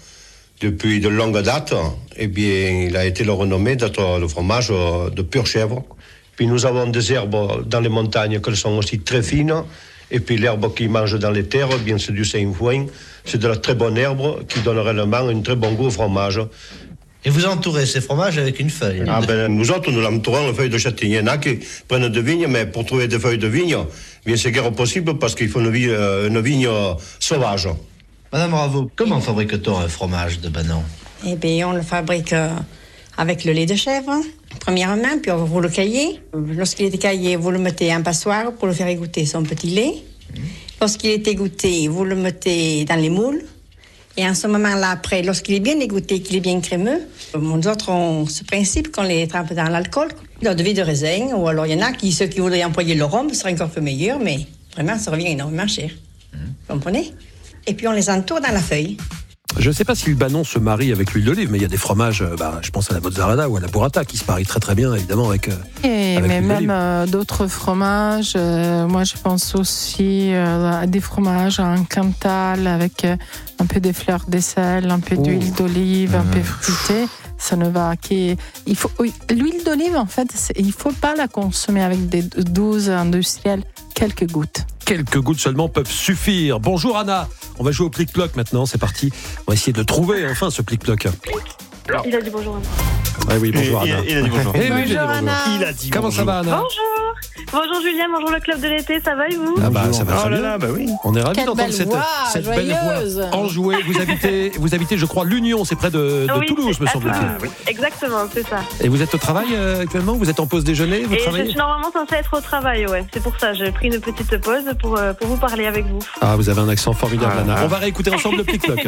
depuis de longue date, eh bien, il a été le renommé d'être le fromage de pure chèvre. Puis nous avons des herbes dans les montagnes qui sont aussi très fines. Et puis l'herbe qui mange dans les terres, eh bien, c'est du Saint-Foin. C'est de la très bonne herbe qui donne réellement un très bon goût au fromage. Et vous entourez ces fromages avec une feuille. Ah ben, nous autres, nous l'entourons de feuilles de châtaignier. Il y en a qui prennent de vigne, mais pour trouver des feuilles de vigne, bien c'est guère possible parce qu'il faut une vigne, une vigne sauvage. Madame Ravout, comment fabrique-t-on un fromage de Banon? Eh bien, on le fabrique avec le lait de chèvre, premièrement, puis vous le caillez. Lorsqu'il est caillé, vous le mettez en passoire pour le faire égoutter son petit lait. Mmh. Lorsqu'il est égoutté, vous le mettez dans les moules. Et en ce moment-là, après, lorsqu'il est bien égoutté, qu'il est bien crémeux, nous autres ont ce principe qu'on les trempe dans l'alcool, dans de vie de raisin, ou alors il y en a qui, ceux qui voudraient employer le rhum, ce serait encore un peu meilleur, mais vraiment, ça revient énormément cher. Mmh. Vous comprenez? Et puis on les entoure dans la feuille. Je ne sais pas si le Banon se marie avec l'huile d'olive, mais il y a des fromages, bah, je pense à la mozzarella ou à la burrata, qui se marient très très bien, évidemment, avec. Et avec mais même euh, d'autres fromages. Euh, moi, je pense aussi euh, à des fromages en Cantal avec euh, un peu de fleurs de sel, un peu d'huile oh. d'olive, mmh. un peu fruité. Ça ne va qu'il faut oui, l'huile d'olive, en fait, il ne faut pas la consommer avec des doses industrielles. Quelques gouttes. Quelques gouttes seulement peuvent suffire. Bonjour Anna, on va jouer au plic-ploc maintenant, c'est parti. On va essayer de trouver enfin ce plic-ploc. Il a dit bonjour Anna. Ah oui, bonjour Anna. Il a, il a dit bonjour. Et bonjour, bonjour Anna. Il a dit Comment bonjour. ça va Anna? Bonjour. Bonjour Julien, bonjour le club de l'été, ça va et vous? Ah bah ça va très oh là bien. là, bah oui. On est ravis Quelle d'entendre belle cette, voix, cette belle voix enjouée. Vous habitez, vous habitez, je crois, l'Union, c'est près de, de oui, Toulouse, me semble-t-il. Ah, oui. Exactement, c'est ça. Et vous êtes au travail euh, actuellement? Vous êtes en pause déjeuner? Vous Et travaillez? je suis normalement censée être au travail, ouais. C'est pour ça, j'ai pris une petite pause pour, euh, pour vous parler avec vous. Ah, vous avez un accent formidable, ah, Anna. On va réécouter ensemble le plic-ploc.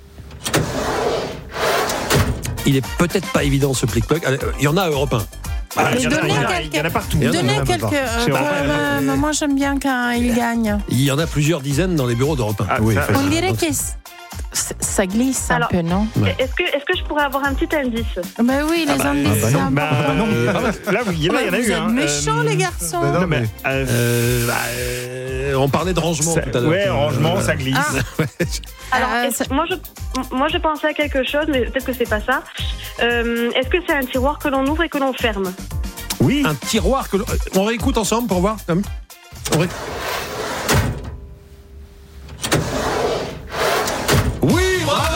Il est peut-être pas évident ce plic-ploc. Il y en a à Europe un. Ah, il, y en a, donnez il, y en a, quelques- il y en a partout. Donnez quelques. Chez euh, Europe un, euh, il y en a- moi, j'aime bien quand il gagne. Il y en a plusieurs dizaines dans les bureaux d'Europe un. Ah, oui, ça, facile. On dirait Donc, que c- c- ça glisse un Alors, peu, non? Ouais. Est-ce que, est-ce que je pourrais avoir un petit indice? Ben oui, les Ah bah, indices, bah c'est non, bah important. non. Là, oui, là, il y en a vous eu. êtes hein. méchants, Euh, les garçons. bah non, mais, euh, Euh, bah, euh, on parlait de rangement ça- tout à l'heure. ouais, rangement, ça glisse. Ah. Alors, Euh, est-ce- moi, je, moi, je pensais à quelque chose, mais peut-être que c'est pas ça. Euh, est-ce que c'est un tiroir que l'on ouvre et que l'on ferme? Oui. Un tiroir que l'on... On réécoute ensemble pour voir. Comme... On ré... Oui, bravo.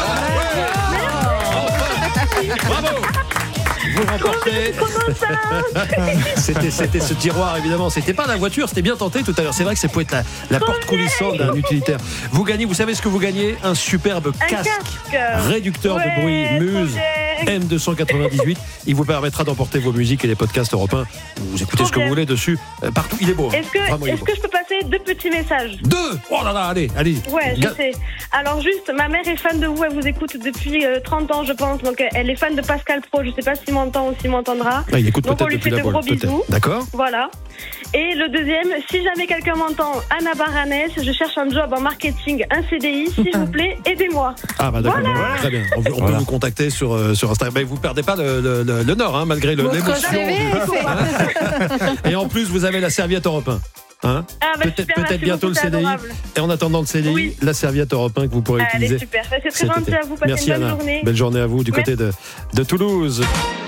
Bravo. Vous remportez. C'était, c'était ce tiroir, évidemment. C'était pas la voiture, c'était bien tenté tout à l'heure. C'est vrai que ça peut être la, la porte coulissante d'un utilitaire. Vous gagnez, vous savez ce que vous gagnez? Un superbe Un casque, casque. réducteur Ouais, de bruit Muse trop bien. M deux cent quatre-vingt-dix-huit. Il vous permettra d'emporter vos musiques et les podcasts européens. Vous écoutez Trop ce que vous bien. voulez dessus. Euh, partout, il est beau. Est-ce que, Vraiment, il est est-ce beau. que je peux passer deux petits messages? Deux. Oh là là, allez, allez. Ouais, je Ga- sais. Alors juste, ma mère est fan de vous, elle vous écoute depuis euh, trente ans, je pense. Donc elle est fan de Pascal Pro. Je sais pas s'il m'entend ou s'il m'entendra. Ah, il écoute Donc on peut-être lui depuis fait la de gros boîte, peut-être. bisous. D'accord. Voilà. Et le deuxième, si jamais quelqu'un m'entend, Anna Baranès, je cherche un job en marketing, un C D I, s'il vous plaît, aidez-moi. Ah bah d'accord, Voilà. bah, très bien. On, on peut vous contacter sur, euh, sur Instagram. Mais vous perdez pas le, le, le, le nord, hein, malgré le, Votre l'émotion. C V, Et en plus, vous avez la serviette Europe un. Hein Ah bah peut-être super, peut-être merci bientôt beaucoup, le C D I. c'est adorable. Et en attendant le C D I, Oui. la serviette Europe un que vous pourrez Allez, utiliser. super. C'est très cet gentil été. à vous. Passez Merci une bonne Anna. journée. Belle journée à vous du Merci. côté de, de Toulouse.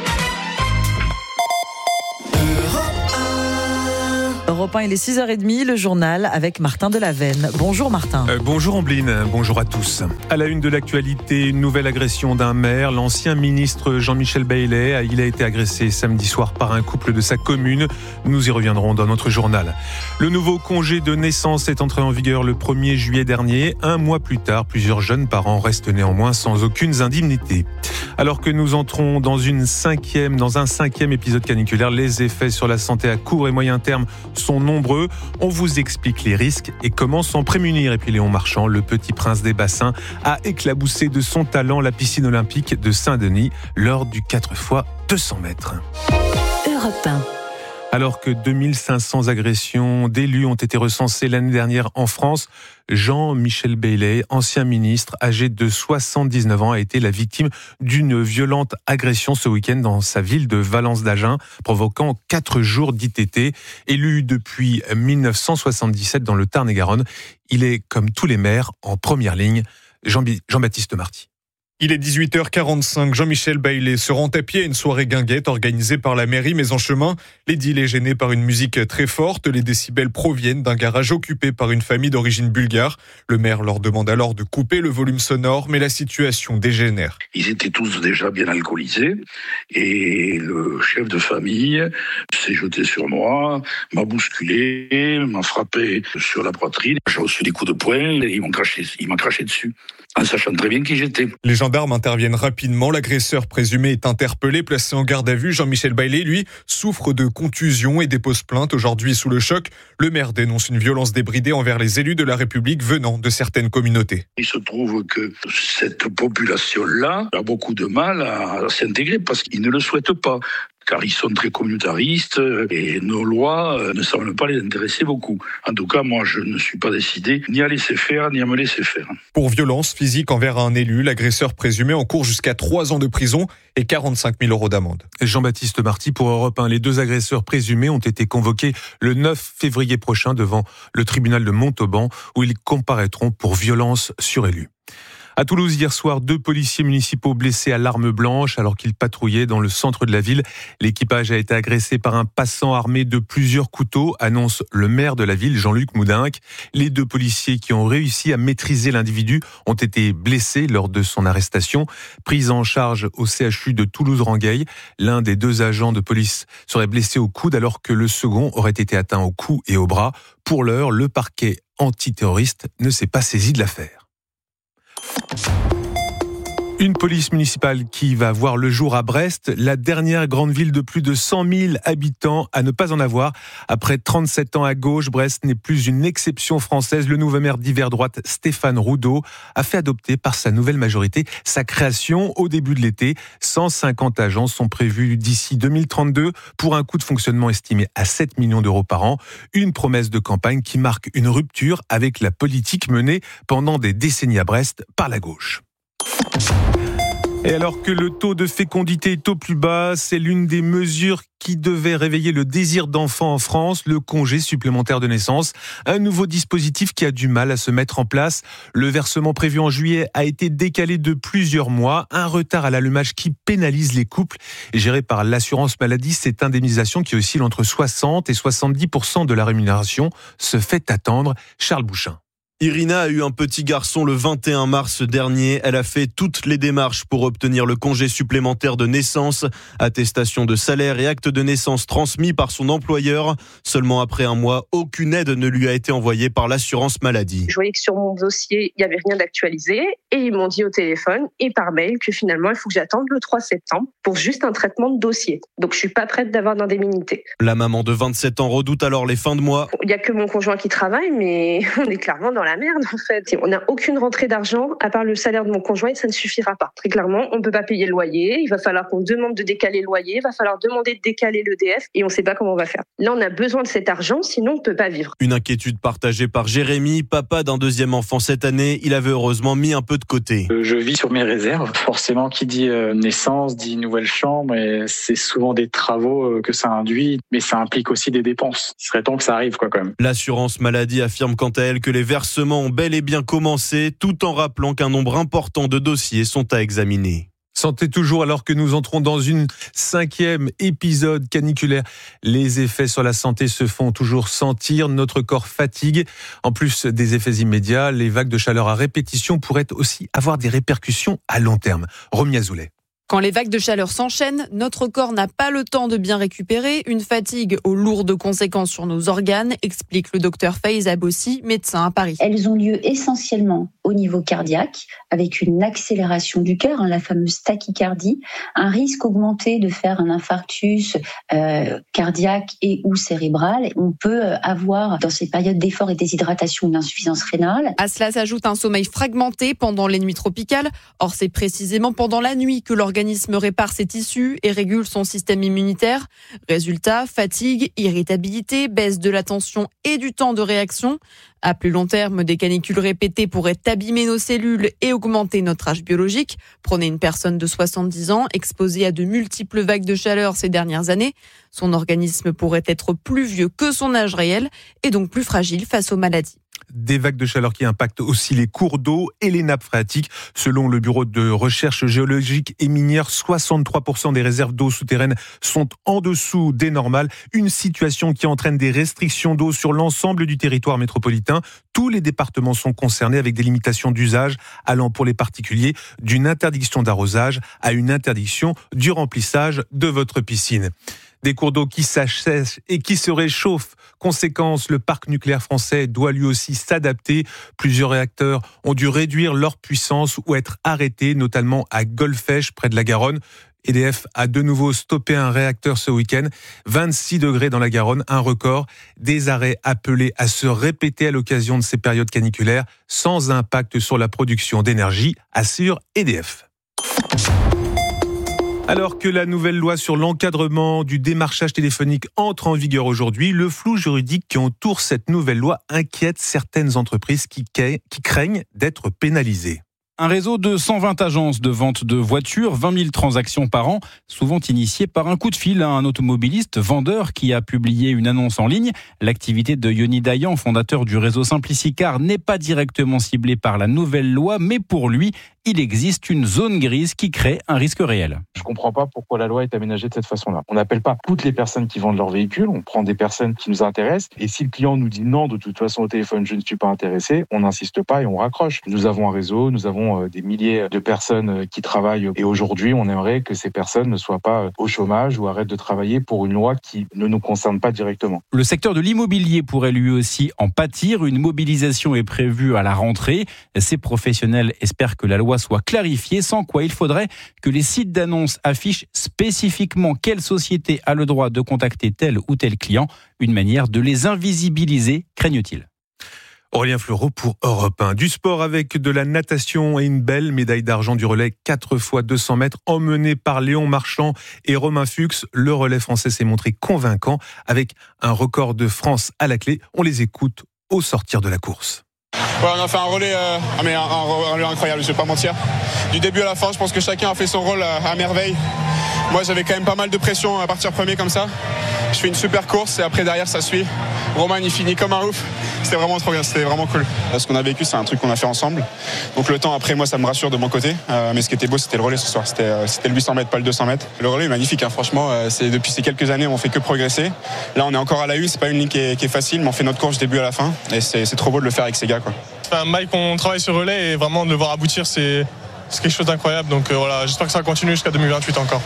Europe un, il est six heures trente, le journal avec Martin Delavenne. Bonjour Martin. Euh, bonjour Ambline, bonjour à tous. À la une de l'actualité, une nouvelle agression d'un maire, l'ancien ministre Jean-Michel Baillet. Il a été agressé samedi soir par un couple de sa commune. Nous y reviendrons dans notre journal. Le nouveau congé de naissance est entré en vigueur le premier juillet dernier. Un mois plus tard, plusieurs jeunes parents restent néanmoins sans aucune indemnité. Alors que nous entrons dans une cinquième, dans un cinquième épisode caniculaire, les effets sur la santé à court et moyen terme sont nombreux. On vous explique les risques et comment s'en prémunir. Et puis Léon Marchand, le petit prince des bassins, a éclaboussé de son talent la piscine olympique de Saint-Denis lors du quatre fois deux cents mètres. Europe un. Alors que deux mille cinq cents agressions d'élus ont été recensées l'année dernière en France, Jean-Michel Baillet, ancien ministre âgé de soixante-dix-neuf ans, a été la victime d'une violente agression ce week-end dans sa ville de Valence-d'Agen, provoquant quatre jours d'I T T. Élu depuis mille neuf cent soixante-dix-sept dans le Tarn-et-Garonne, il est, comme tous les maires, en première ligne. Jean- Jean-Baptiste Marty. Il est dix-huit heures quarante-cinq, Jean-Michel Baillet se rend à pied à une soirée guinguette organisée par la mairie, mais en chemin, l'édile est gêné par une musique très forte. Les décibels proviennent d'un garage occupé par une famille d'origine bulgare. Le maire leur demande alors de couper le volume sonore, mais la situation dégénère. Ils étaient tous déjà bien alcoolisés et le chef de famille s'est jeté sur moi, m'a bousculé, m'a frappé sur la poitrine. J'ai reçu des coups de poing et ils m'ont craché, il m'a craché dessus, en sachant très bien qui j'étais. Les gendarmes interviennent rapidement. L'agresseur présumé est interpellé, placé en garde à vue. Jean-Michel Baillet, lui, souffre de contusions et dépose plainte. Aujourd'hui, sous le choc, le maire dénonce une violence débridée envers les élus de la République venant de certaines communautés. Il se trouve que cette population-là a beaucoup de mal à s'intégrer parce qu'ils ne le souhaitent pas. Car ils sont très communautaristes et nos lois ne semblent pas les intéresser beaucoup. En tout cas, moi, je ne suis pas décidé ni à laisser faire, ni à me laisser faire. Pour violence physique envers un élu, l'agresseur présumé encourt jusqu'à trois ans de prison et quarante-cinq mille euros d'amende. Jean-Baptiste Marty pour Europe un. Les deux agresseurs présumés ont été convoqués le neuf février prochain devant le tribunal de Montauban où ils comparaîtront pour violence sur élu. À Toulouse, hier soir, deux policiers municipaux blessés à l'arme blanche alors qu'ils patrouillaient dans le centre de la ville. L'équipage a été agressé par un passant armé de plusieurs couteaux, annonce le maire de la ville, Jean-Luc Moudinque. Les deux policiers qui ont réussi à maîtriser l'individu ont été blessés lors de son arrestation. Pris en charge au C H U de Toulouse-Rangueil, l'un des deux agents de police serait blessé au coude alors que le second aurait été atteint au cou et au bras. Pour l'heure, le parquet antiterroriste ne s'est pas saisi de l'affaire. Une police municipale qui va voir le jour à Brest, la dernière grande ville de plus de cent mille habitants à ne pas en avoir. Après trente-sept ans à gauche, Brest n'est plus une exception française. Le nouveau maire d'hiver droite, Stéphane Roudot, a fait adopter par sa nouvelle majorité sa création au début de l'été. cent cinquante agents sont prévus d'ici deux mille trente-deux pour un coût de fonctionnement estimé à sept millions d'euros par an. Une promesse de campagne qui marque une rupture avec la politique menée pendant des décennies à Brest par la gauche. Et alors que le taux de fécondité est au plus bas, c'est l'une des mesures qui devait réveiller le désir d'enfant en France, le congé supplémentaire de naissance. Un nouveau dispositif qui a du mal à se mettre en place. Le versement prévu en juillet a été décalé de plusieurs mois. Un retard à l'allumage qui pénalise les couples. Géré par l'assurance maladie, cette indemnisation qui oscille entre soixante et soixante-dix pour cent de la rémunération se fait attendre. Charles Bouchin. Irina a eu un petit garçon le vingt et un mars dernier. Elle a fait toutes les démarches pour obtenir le congé supplémentaire de naissance, attestation de salaire et acte de naissance transmis par son employeur. Seulement après un mois, aucune aide ne lui a été envoyée par l'assurance maladie. Je voyais que sur mon dossier, il n'y avait rien d'actualisé et ils m'ont dit au téléphone et par mail que finalement, il faut que j'attende le trois septembre pour juste un traitement de dossier. Donc, je suis pas prête d'avoir d'indemnité. La maman de vingt-sept ans redoute alors les fins de mois. Il n'y a que mon conjoint qui travaille, mais on est clairement dans la merde en fait. On n'a aucune rentrée d'argent à part le salaire de mon conjoint et ça ne suffira pas. Très clairement, on ne peut pas payer le loyer, il va falloir qu'on demande de décaler le loyer, il va falloir demander de décaler l'E D F et on ne sait pas comment on va faire. Là, on a besoin de cet argent, sinon on ne peut pas vivre. Une inquiétude partagée par Jérémy, papa d'un deuxième enfant cette année. Il avait heureusement mis un peu de côté. Je vis sur mes réserves. Forcément, qui dit naissance, dit nouvelle chambre et c'est souvent des travaux que ça induit, mais ça implique aussi des dépenses. Il serait temps que ça arrive quoi quand même. L'assurance maladie affirme quant à elle que les versements ont bel et bien commencé, tout en rappelant qu'un nombre important de dossiers sont à examiner. Santé toujours, alors que nous entrons dans une cinquième épisode caniculaire. Les effets sur la santé se font toujours sentir. Notre corps fatigue. En plus des effets immédiats, les vagues de chaleur à répétition pourraient aussi avoir des répercussions à long terme. Romy Azoulay. Quand les vagues de chaleur s'enchaînent, notre corps n'a pas le temps de bien récupérer, une fatigue aux lourdes conséquences sur nos organes, explique le docteur Faiza Bossi, médecin à Paris. Elles ont lieu essentiellement au niveau cardiaque, avec une accélération du cœur, hein, la fameuse tachycardie, un risque augmenté de faire un infarctus euh, cardiaque et ou cérébral. On peut avoir, dans ces périodes d'effort et déshydratation, une insuffisance rénale. À cela s'ajoute un sommeil fragmenté pendant les nuits tropicales. Or, c'est précisément pendant la nuit que l'organisme L'organisme répare ses tissus et régule son système immunitaire. Résultat, fatigue, irritabilité, baisse de la tension et du temps de réaction. À plus long terme, des canicules répétées pourraient abîmer nos cellules et augmenter notre âge biologique. Prenez une personne de soixante-dix ans exposée à de multiples vagues de chaleur ces dernières années. Son organisme pourrait être plus vieux que son âge réel et donc plus fragile face aux maladies. Des vagues de chaleur qui impactent aussi les cours d'eau et les nappes phréatiques. Selon le Bureau de recherche géologique et minière, soixante-trois pour cent des réserves d'eau souterraines sont en dessous des normales. Une situation qui entraîne des restrictions d'eau sur l'ensemble du territoire métropolitain. Tous les départements sont concernés avec des limitations d'usage allant pour les particuliers d'une interdiction d'arrosage à une interdiction du remplissage de votre piscine. Des cours d'eau qui s'assèchent et qui se réchauffent. Conséquence, le parc nucléaire français doit lui aussi s'adapter. Plusieurs réacteurs ont dû réduire leur puissance ou être arrêtés, notamment à Golfech, près de la Garonne. E D F a de nouveau stoppé un réacteur ce week-end. vingt-six degrés dans la Garonne, un record. Des arrêts appelés à se répéter à l'occasion de ces périodes caniculaires, sans impact sur la production d'énergie, assure E D F. Alors que la nouvelle loi sur l'encadrement du démarchage téléphonique entre en vigueur aujourd'hui, le flou juridique qui entoure cette nouvelle loi inquiète certaines entreprises qui, qui craignent d'être pénalisées. Un réseau de cent vingt agences de vente de voitures, vingt mille transactions par an, souvent initiées par un coup de fil à un automobiliste vendeur qui a publié une annonce en ligne. L'activité de Yoni Dayan, fondateur du réseau Simplicicar, n'est pas directement ciblée par la nouvelle loi, mais pour lui, il existe une zone grise qui crée un risque réel. Je ne comprends pas pourquoi la loi est aménagée de cette façon-là. On n'appelle pas toutes les personnes qui vendent leur véhicule, on prend des personnes qui nous intéressent, et si le client nous dit non, de toute façon au téléphone, je ne suis pas intéressé, on n'insiste pas et on raccroche. Nous avons un réseau, nous avons des milliers de personnes qui travaillent, et aujourd'hui, on aimerait que ces personnes ne soient pas au chômage ou arrêtent de travailler pour une loi qui ne nous concerne pas directement. Le secteur de l'immobilier pourrait lui aussi en pâtir. Une mobilisation est prévue à la rentrée. Ces professionnels espèrent que la loi loi soit clarifiée, sans quoi il faudrait que les sites d'annonces affichent spécifiquement quelle société a le droit de contacter tel ou tel client. Une manière de les invisibiliser, craignent-ils. Aurélien Fleureau pour Europe un. Du sport avec de la natation et une belle médaille d'argent du relais quatre fois deux cents mètres emmenée par Léon Marchand et Romain Fuchs. Le relais français s'est montré convaincant avec un record de France à la clé. On les écoute au sortir de la course. Ouais, on a fait un relais, euh, mais un, un, un relais incroyable, je vais pas mentir. Du début à la fin, je pense que chacun a fait son rôle à, à merveille. Moi, j'avais quand même pas mal de pression à partir premier comme ça. Je fais une super course et après derrière ça suit. Romain il finit comme un ouf. C'était vraiment trop bien, c'était vraiment cool. Ce qu'on a vécu, c'est un truc qu'on a fait ensemble. Donc le temps après, moi ça me rassure de mon côté. Euh, mais ce qui était beau, c'était le relais ce soir. C'était, euh, c'était le huit cents mètres, pas le deux cents mètres. Le relais est magnifique, hein, franchement. Euh, c'est, depuis ces quelques années, on fait que progresser. Là, on est encore à la U. C'est pas une ligne qui est, qui est facile, mais on fait notre course du début à la fin. Et c'est, c'est trop beau de le faire avec ces gars, quoi. Enfin, Mike, on travaille sur le relais et vraiment de le voir aboutir, c'est, c'est quelque chose d'incroyable. Donc euh, voilà, j'espère que ça va continuer jusqu'à deux mille vingt-huit encore.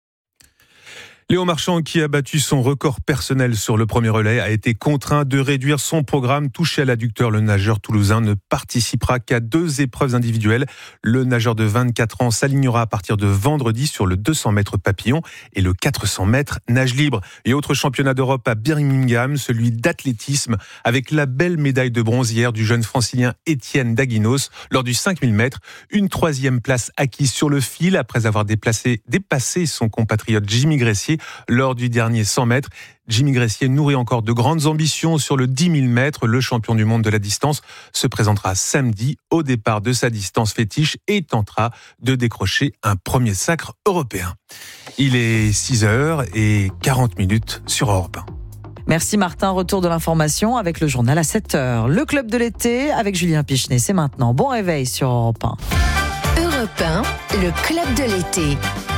Léon Marchand, qui a battu son record personnel sur le premier relais, a été contraint de réduire son programme. Touché à l'adducteur, le nageur toulousain ne participera qu'à deux épreuves individuelles. Le nageur de vingt-quatre ans s'alignera à partir de vendredi sur le deux cents mètres papillon et le quatre cents mètres nage libre. Et autre championnat d'Europe à Birmingham, celui d'athlétisme, avec la belle médaille de bronze hier du jeune francilien Étienne Daguinos lors du cinq mille mètres. Une troisième place acquise sur le fil après avoir déplacé, dépassé son compatriote Jimmy Gressier lors du dernier cent mètres. Jimmy Gressier nourrit encore de grandes ambitions sur le dix mille mètres. Le champion du monde de la distance se présentera samedi au départ de sa distance fétiche et tentera de décrocher un premier sacre européen. Il est six heures quarante minutes sur Europe un. Merci Martin, retour de l'information avec le journal à sept heures. Le club de l'été avec Julien Pichenet, c'est maintenant. Bon réveil sur Europe un. Europe un, le club de l'été.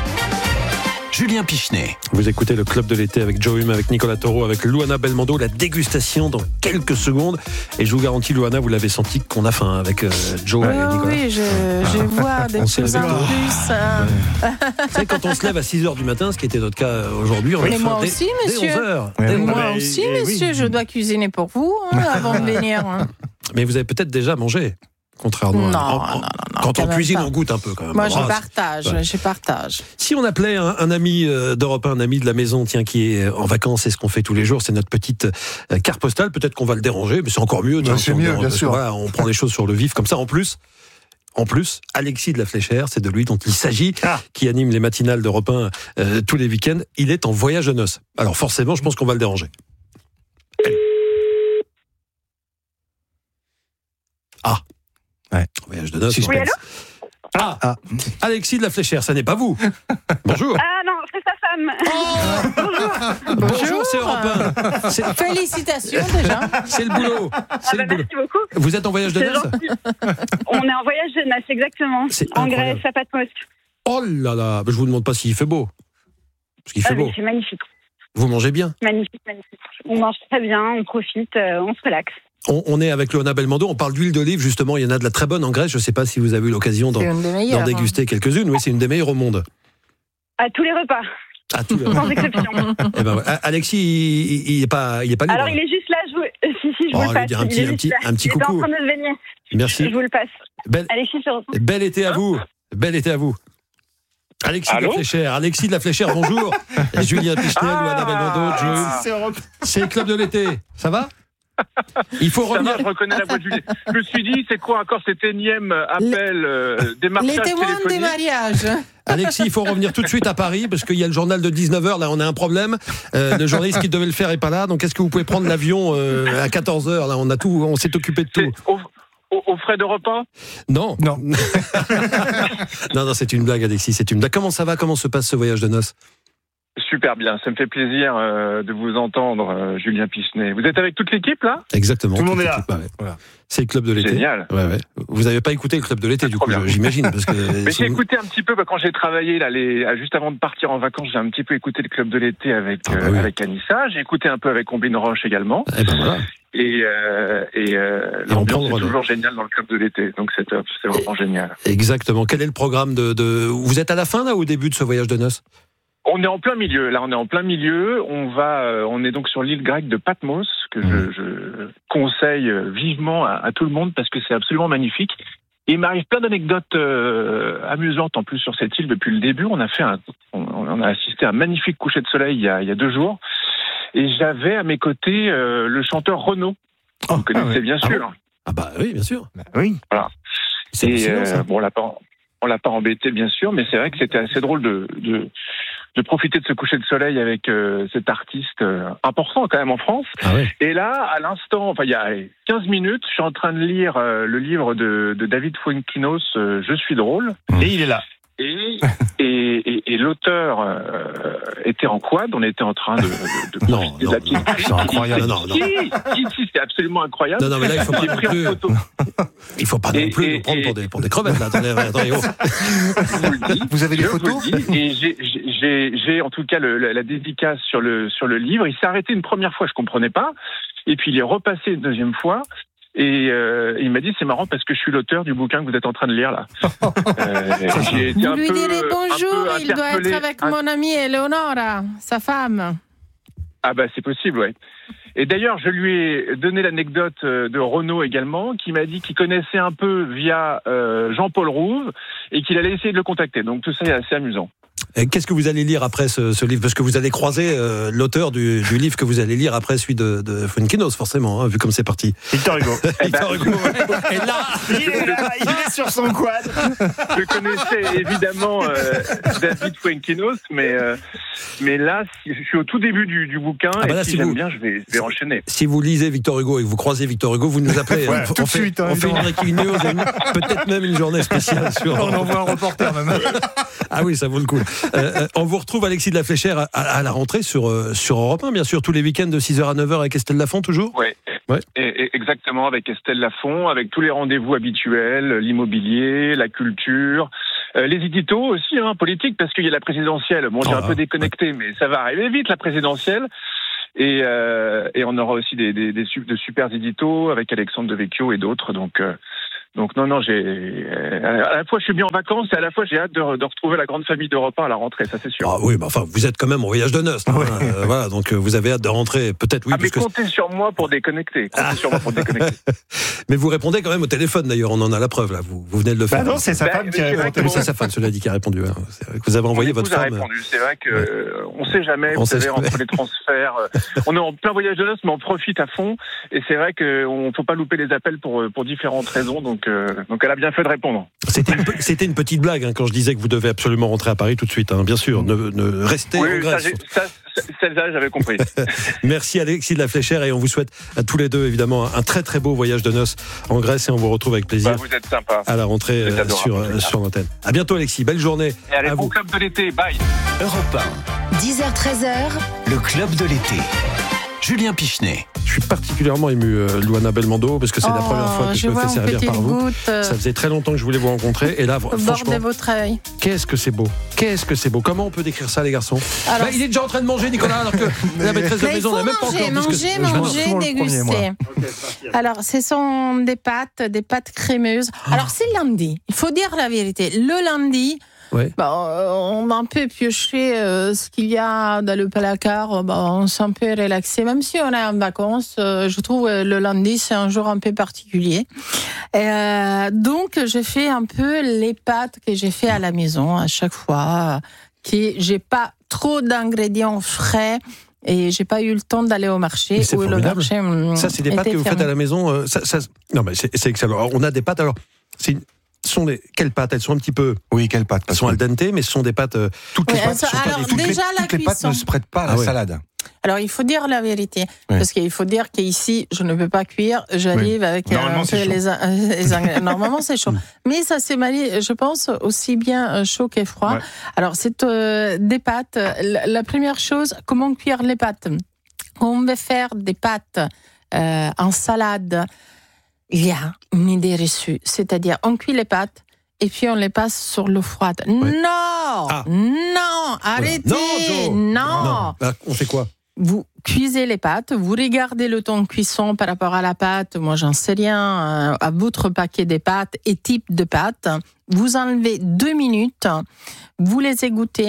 Julien Pichenet. Vous écoutez le club de l'été avec Joe Hume, avec Nicolas Taureau, avec Luana Belmondo. La dégustation dans quelques secondes. Et je vous garantis, Luana, vous l'avez senti qu'on a faim avec euh, Joe oh, et Nicolas. Oui, je, je vois de plus en plus. Hein. Vous savez, quand on se lève à six heures du matin, ce qui était notre cas aujourd'hui, on oui, a faim moi dès, aussi, monsieur. dès onze heures. Oui, dès moi onze aussi, heures. monsieur. Oui. Je dois cuisiner pour vous hein, avant de venir. Hein. Mais vous avez peut-être déjà mangé. Contrairement non, à... non, non, non, quand on cuisine, pas. on goûte un peu quand même. Moi, je oh, partage, ouais. je partage. Si on appelait un, un ami d'Europe un, un ami de la maison, tiens, qui est en vacances, c'est ce qu'on fait tous les jours, c'est notre petite carte postale. Peut-être qu'on va le déranger, mais c'est encore mieux. Tiens, non, c'est si mieux, bien sûr. Voilà, on prend les choses sur le vif comme ça. En plus, en plus, Alexis de la Fléchère, c'est de lui dont il s'agit, ah. qui anime les matinales d'Europe un euh, tous les week-ends. Il est en voyage de noces. Alors forcément, je pense qu'on va le déranger. Ah. Ouais. Voyage de noces. Oui, allô ah, ah, Alexis de la Fléchère, ça n'est pas vous. Bonjour. Ah non, c'est sa femme. Oh Bonjour. Bonjour, c'est Europe un. C'est... Félicitations déjà. C'est le boulot. C'est ah bah le boulot. Merci beaucoup. Vous êtes en voyage de noces ? On est en voyage de noces, exactement. C'est en incroyable. Grèce, à Patmos. Oh là là, je vous demande pas s'il fait beau. Parce qu'il fait ah, beau. C'est magnifique. Vous mangez bien ? Magnifique, magnifique. On mange très bien, on profite, euh, on se relaxe. On, on est avec Luana Belmondo, on parle d'huile d'olive justement, il y en a de la très bonne en Grèce, je ne sais pas si vous avez eu l'occasion d'en, d'en déguster hein. quelques-unes, oui c'est une des meilleures au monde. À tous les repas. À tous les repas. Sans exception. Eh ben, Alexis, il n'est pas, il est pas libre. Alors il est juste là, je vous... si, si, je oh, vous le passe. Un petit, il est un petit, là. un petit il coucou. est en train de venir. Merci. Je vous le passe. Belle, Alexis, sur... bel été à vous. Bel été à vous. Alexis Allô de la Fléchère, Alexis de la Fléchère, bonjour. Julien Pichenet, ah, Luana Belmondo, Joe. C'est le club de l'été, ça va? Il faut revenir. Ça va, je reconnais la voix de Julien. Je me suis dit, c'est quoi encore cet énième appel euh, démarchage téléphonique? Les témoins des mariages. Alexis, il faut revenir tout de suite à Paris parce qu'il y a le journal de dix-neuf heures. Là, on a un problème. Euh, le journaliste qui devait le faire est pas là. Donc, est-ce que vous pouvez prendre l'avion euh, à quatorze heures? Là, on a tout. On s'est occupé de tout. Au, au, au frais de repas? Non, non, non, non. C'est une blague, Alexis. C'est une blague. Comment ça va? Comment se passe ce voyage de noces? Super bien, ça me fait plaisir euh, de vous entendre, euh, Julien Pichenet. Vous êtes avec toute l'équipe, là? Exactement. Tout le monde est là. Ouais, ouais. Voilà. C'est le club de l'été. Génial. Ouais, ouais. Vous n'avez pas écouté le club de l'été, du coup, bien. J'imagine. Parce que Mais j'ai écouté un petit peu, bah, quand j'ai travaillé, là, les, juste avant de partir en vacances, j'ai un petit peu écouté le club de l'été avec, ah, bah, euh, oui. avec Anissa. J'ai écouté un peu avec Combine Roche également. Et ben voilà. Et, euh, et, euh, et l'ambiance est toujours géniale dans le club de l'été. Donc c'est top, c'est vraiment et, génial. Exactement. Quel est le programme de, de... Vous êtes à la fin, là, ou au début de ce voyage de noces? On est en plein milieu. Là, on est en plein milieu. On va, euh, on est donc sur l'île grecque de Patmos, que mmh. je, je conseille vivement à, à tout le monde parce que c'est absolument magnifique. il m'arrive plein d'anecdotes euh, amusantes en plus sur cette île depuis le début. On a fait un, on, on a assisté à un magnifique coucher de soleil il y a, il y a deux jours. Et j'avais à mes côtés euh, le chanteur Renaud. Oh, vous connaissez ah ouais. bien sûr. Ah, ah bah oui, bien sûr. Bah, oui. Voilà. C'est et euh, bon, on l'a pas, on l'a pas embêté bien sûr, mais c'est vrai que c'était assez drôle de, de, de profiter de ce coucher de soleil avec euh, cet artiste euh, important quand même en France. Ah ouais. Et là, à l'instant, enfin il y a quinze minutes, je suis en train de lire euh, le livre de, de David Fuenquinos, euh, Je suis drôle. Et il est là. Et, et, et, et l'auteur euh, était en quad, on était en train de, de, de non, profiter non, de la petite. c'est incroyable. Non, non, non. Si, si, si, c'est absolument incroyable. Non, non, mais là, il faut pas J'ai non pris plus. en photo. Il faut pas Et- non plus et- nous prendre et- pour des, pour des crevettes, là. Attendez, attendez, oh. Je vous le dis, Vous avez des je photos vous le dis, et j'ai- j'ai- j'ai j'ai en tout cas le, la, la dédicace sur le, sur le livre. Il s'est arrêté une première fois, je comprenais pas. Et puis il est repassé une deuxième fois. Et euh, il m'a dit, c'est marrant parce que je suis l'auteur du bouquin que vous êtes en train de lire là. Euh, j'ai été Vous un lui peu- direz un bonjour, peu il doit être interpellé. avec Un- mon amie Eleonora, sa femme. Ah bah c'est possible, ouais. Et d'ailleurs, je lui ai donné l'anecdote euh, de Renaud également, qui m'a dit qu'il connaissait un peu via euh, Jean-Paul Rouve et qu'il allait essayer de le contacter. Donc tout ça est assez amusant. Et qu'est-ce que vous allez lire après ce, ce livre? Parce que vous allez croiser euh, l'auteur du, du livre que vous allez lire après celui de, de Fuenquinos, forcément, hein, vu comme c'est parti. Victor Hugo. Victor Hugo. Et là, Il est là, il est sur son quad. Je connaissais évidemment euh, David Fuenquinos, mais euh, mais là, si- je suis au tout début du, du bouquin Ah bah et là, si, si j'aime vous- bien, je vais, je vais enchaîner. si vous lisez Victor Hugo et que vous croisez Victor Hugo, vous nous appelez. Ouais, on, tout on de fait, suite, hein, on fait une évidemment. breaking news et une- peut-être même une journée spéciale sur. On envoie un reporter même. Ah oui, ça vaut le coup. Euh, euh, on vous retrouve, Alexis de la Fléchère, à, à la rentrée sur, euh, sur Europe un, bien sûr, tous les week-ends de six heures à neuf heures avec Estelle Lafont, toujours. Ouais. Ouais. Et, et exactement, avec Estelle Lafont, avec tous les rendez-vous habituels, l'immobilier, la culture, euh, les éditos aussi, hein, politique, parce qu'il y a la présidentielle. Bon, j'ai Oh un là. peu déconnecté, mais ça va arriver vite, la présidentielle. Et, euh, et on aura aussi des, des, des su- de super éditos avec Alexandre Devecchio et d'autres. Donc, euh, donc non, non, j'ai euh, à la fois je suis bien en vacances et à la fois j'ai hâte de, de retrouver la grande famille d'Europe un à la rentrée, ça c'est sûr. Ah oui, mais enfin, vous êtes quand même en voyage de noces. là, hein. Euh, voilà, donc euh, vous avez hâte de rentrer. Peut-être oui, Ah, mais puisque- comptez sur moi pour déconnecter. Comptez sur moi pour déconnecter. mais vous répondez quand même au téléphone. D'ailleurs, on en a la preuve là. Vous, vous venez de le faire. Bah non, c'est sa Bah, femme qui mais a c'est vrai répondu. que- C'est sa femme, cela dit, qui a répondu. hein. C'est vrai que vous avez envoyé Mon votre épouse a femme. répondu. C'est vrai que euh, on sait jamais. On Vous sait savez, jamais. entre les transferts, euh, on est en plein voyage de noces, mais on profite à fond. Et c'est vrai qu'on faut pas louper les appels pour pour différentes raisons. Donc euh, donc elle a bien fait de répondre. C'était une, pe- c'était une petite blague hein, quand je disais que vous devez absolument rentrer à Paris tout de suite. Hein, bien sûr, ne, ne restez Oui, en ça, Grèce. j'ai- ça, ça, celle-là, j'avais compris. Merci Alexis de la Fléchère et on vous souhaite à tous les deux évidemment un très très beau voyage de noces en Grèce et on vous retrouve avec plaisir Bah, vous êtes sympa. à la rentrée Vous êtes euh, adorable. sur, euh, sur l'antenne. À bientôt Alexis, belle journée. Et allez, à bon vous. club de l'été. Bye. Europe un, dix heures treize heures, le club de l'été. Julien Pichenet. Je suis particulièrement ému, euh, Luana Belmondo, parce que c'est la Oh, première fois que je, je me vois fais une servir petite par vous. goutte, euh, Ça faisait très longtemps que je voulais vous rencontrer. Et là, au bord franchement, de votre œil. qu'est-ce que c'est beau. Qu'est-ce que c'est beau. Comment on peut décrire ça, les garçons? Alors, Bah, il est déjà en train de manger, Nicolas, alors que la maîtresse de Mais il maison faut n'a même pas manger, encore dit ce que- manger, Je vais manger, souvent le premier, moi. déguster. Alors, ce sont des pâtes, des pâtes crémeuses. Alors, c'est lundi. Il faut dire la vérité. Le lundi, Ouais. bah, euh, on a un peu pioché euh, ce qu'il y a dans le placard. Bah, on s'est un peu relaxé. Même si on est en vacances, euh, je trouve euh, le lundi, c'est un jour un peu particulier. Et, euh, donc, je fais un peu les pâtes que j'ai fait à la maison à chaque fois. Qui, j'ai pas trop d'ingrédients frais. Et j'ai pas eu le temps d'aller au marché. Mais c'est où le formidable. marché, hum, Ça, c'est des pâtes était que vous faites fermé. à la maison. euh, Ça, ça- non, mais c'est c'est excellent. Alors, on a des pâtes. Alors, c'est une- ce sont des quelles pâtes? Elles sont un petit peu. Oui, quelles pâtes? Elles sont al dente, mais ce sont des pâtes. euh, Toutes Oui, les pâtes ça- sont pas alors, des- toutes les- déjà, la toutes les pâtes cuisson. ne se prêtent pas à la Ah ouais. salade. Alors, il faut dire la vérité. Parce qu'il faut dire qu'ici, je ne peux pas cuire. J'arrive Oui. avec Normalement, un peu c'est chaud. les, les ingrédients. Normalement, c'est chaud. Mais ça s'est marié, je pense, aussi bien euh, chaud que froid. Ouais. Alors, c'est euh, des pâtes. La, la première chose, comment cuire les pâtes? On veut faire des pâtes euh, en salade. Il y a une idée reçue. C'est-à-dire, on cuit les pâtes et puis on les passe sur l'eau froide. Non! Ah. Non! Arrêtez! Non, Joe. Non. Bah, on fait quoi? Vous cuisez les pâtes, vous regardez le temps de cuisson par rapport à la pâte, moi j'en sais rien, euh, à votre paquet de pâtes et type de pâtes. Vous enlevez deux minutes, vous les égouttez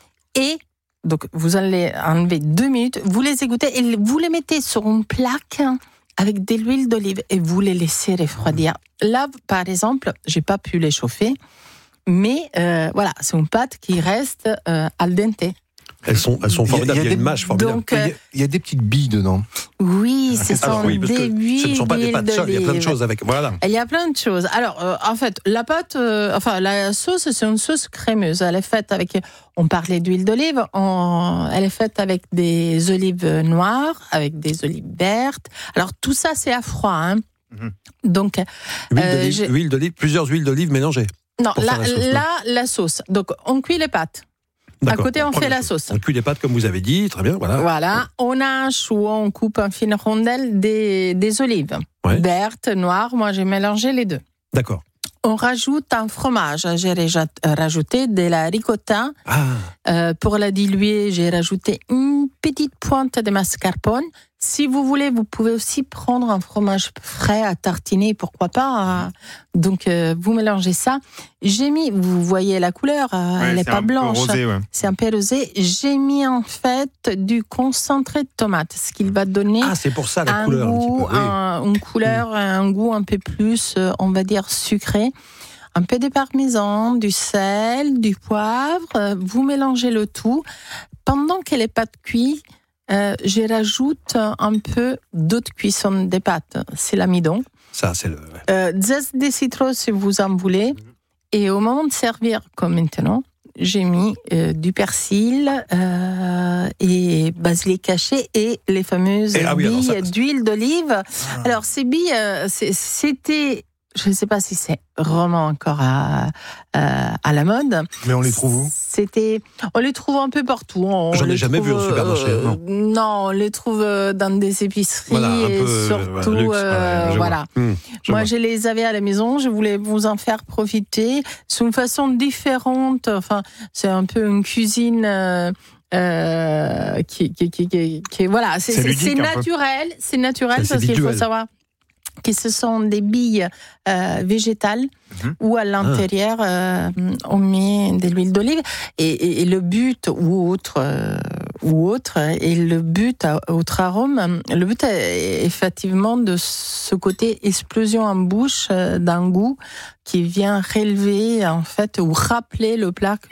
et donc vous allez enlever deux minutes, vous les égouttez et vous les mettez sur une plaque avec de l'huile d'olive et vous les laissez refroidir. Là, par exemple, j'ai pas pu les chauffer, mais euh, voilà, c'est une pâte qui reste euh, al dente. Elles sont, elles sont formidables. Il y a, il y a des, une mâche formidable. Donc, euh, il, y a, il y a des petites billes dedans. Oui, ce sont Alors, oui, des billes. Ce ne sont pas des pâtes seules, il y a plein de choses avec. Voilà. Il y a plein de choses. Alors, euh, en fait, la pâte, euh, enfin, la sauce, c'est une sauce crémeuse. Elle est faite avec, on parlait d'huile d'olive, on, elle est faite avec des olives noires, avec des olives vertes. Alors, tout ça, c'est à froid, hein. Mm-hmm. Donc, huile, euh, d'olive, huile d'olive, plusieurs huiles d'olive mélangées. Non, la, la, sauce, la, non la sauce. Donc, on cuit les pâtes. À côté, on fait la sauce. On cuit les pâtes comme vous avez dit, très bien, voilà. Voilà, on hache ou on coupe en fines rondelles des, des olives, ouais. vertes, noires. Moi, j'ai mélangé les deux. D'accord. On rajoute un fromage. J'ai rajouté de la ricotta. Ah. Euh, pour la diluer, j'ai rajouté une petite pointe de mascarpone. Si vous voulez, vous pouvez aussi prendre un fromage frais à tartiner, pourquoi pas. Donc, euh, vous mélangez ça. J'ai mis, vous voyez la couleur, euh, ouais, elle n'est pas blanche. Rosé, ouais. C'est un peu rosé. J'ai mis en fait du concentré de tomate, ce qui va donner ah, c'est pour ça, la un couleur, goût, un peu, oui. un, une couleur, mmh. un goût un peu plus, on va dire, sucré. Un peu de parmesan, du sel, du poivre. Vous mélangez le tout. Pendant que les pâtes cuisent, Euh, je rajoute un peu d'eau de cuisson des pâtes, c'est l'amidon. Ça, c'est le. Euh, zeste de citron si vous en voulez. Et au moment de servir, comme maintenant, j'ai mis euh, du persil euh, et basilic caché et les fameuses et, ah oui, billes ça... d'huile d'olive. Ah. Alors, ces billes, euh, c'était. Je ne sais pas si c'est vraiment encore à, à, à la mode. Mais on les trouve où ? C'était, on les trouve un peu partout. On J'en ai jamais trouve, vu au supermarché. Euh, non. non, on les trouve dans des épiceries voilà, un et peu, surtout, euh, luxe, euh, ouais, voilà. Mmh, je Moi, vois. je les avais à la maison. Je voulais vous en faire profiter. C'est une façon différente. Enfin, c'est un peu une cuisine. Euh, euh, qui, qui, qui, qui, qui, voilà, c'est, c'est, c'est naturel. C'est naturel c'est parce qu'il faut savoir que ce sont des billes euh, végétales mmh. où à l'intérieur euh, on met de l'huile d'olive et, et, et le but ou autre euh, ou autre et le but autre arôme le but est effectivement de ce côté explosion en bouche euh, d'un goût qui vient relever en fait ou rappeler le plat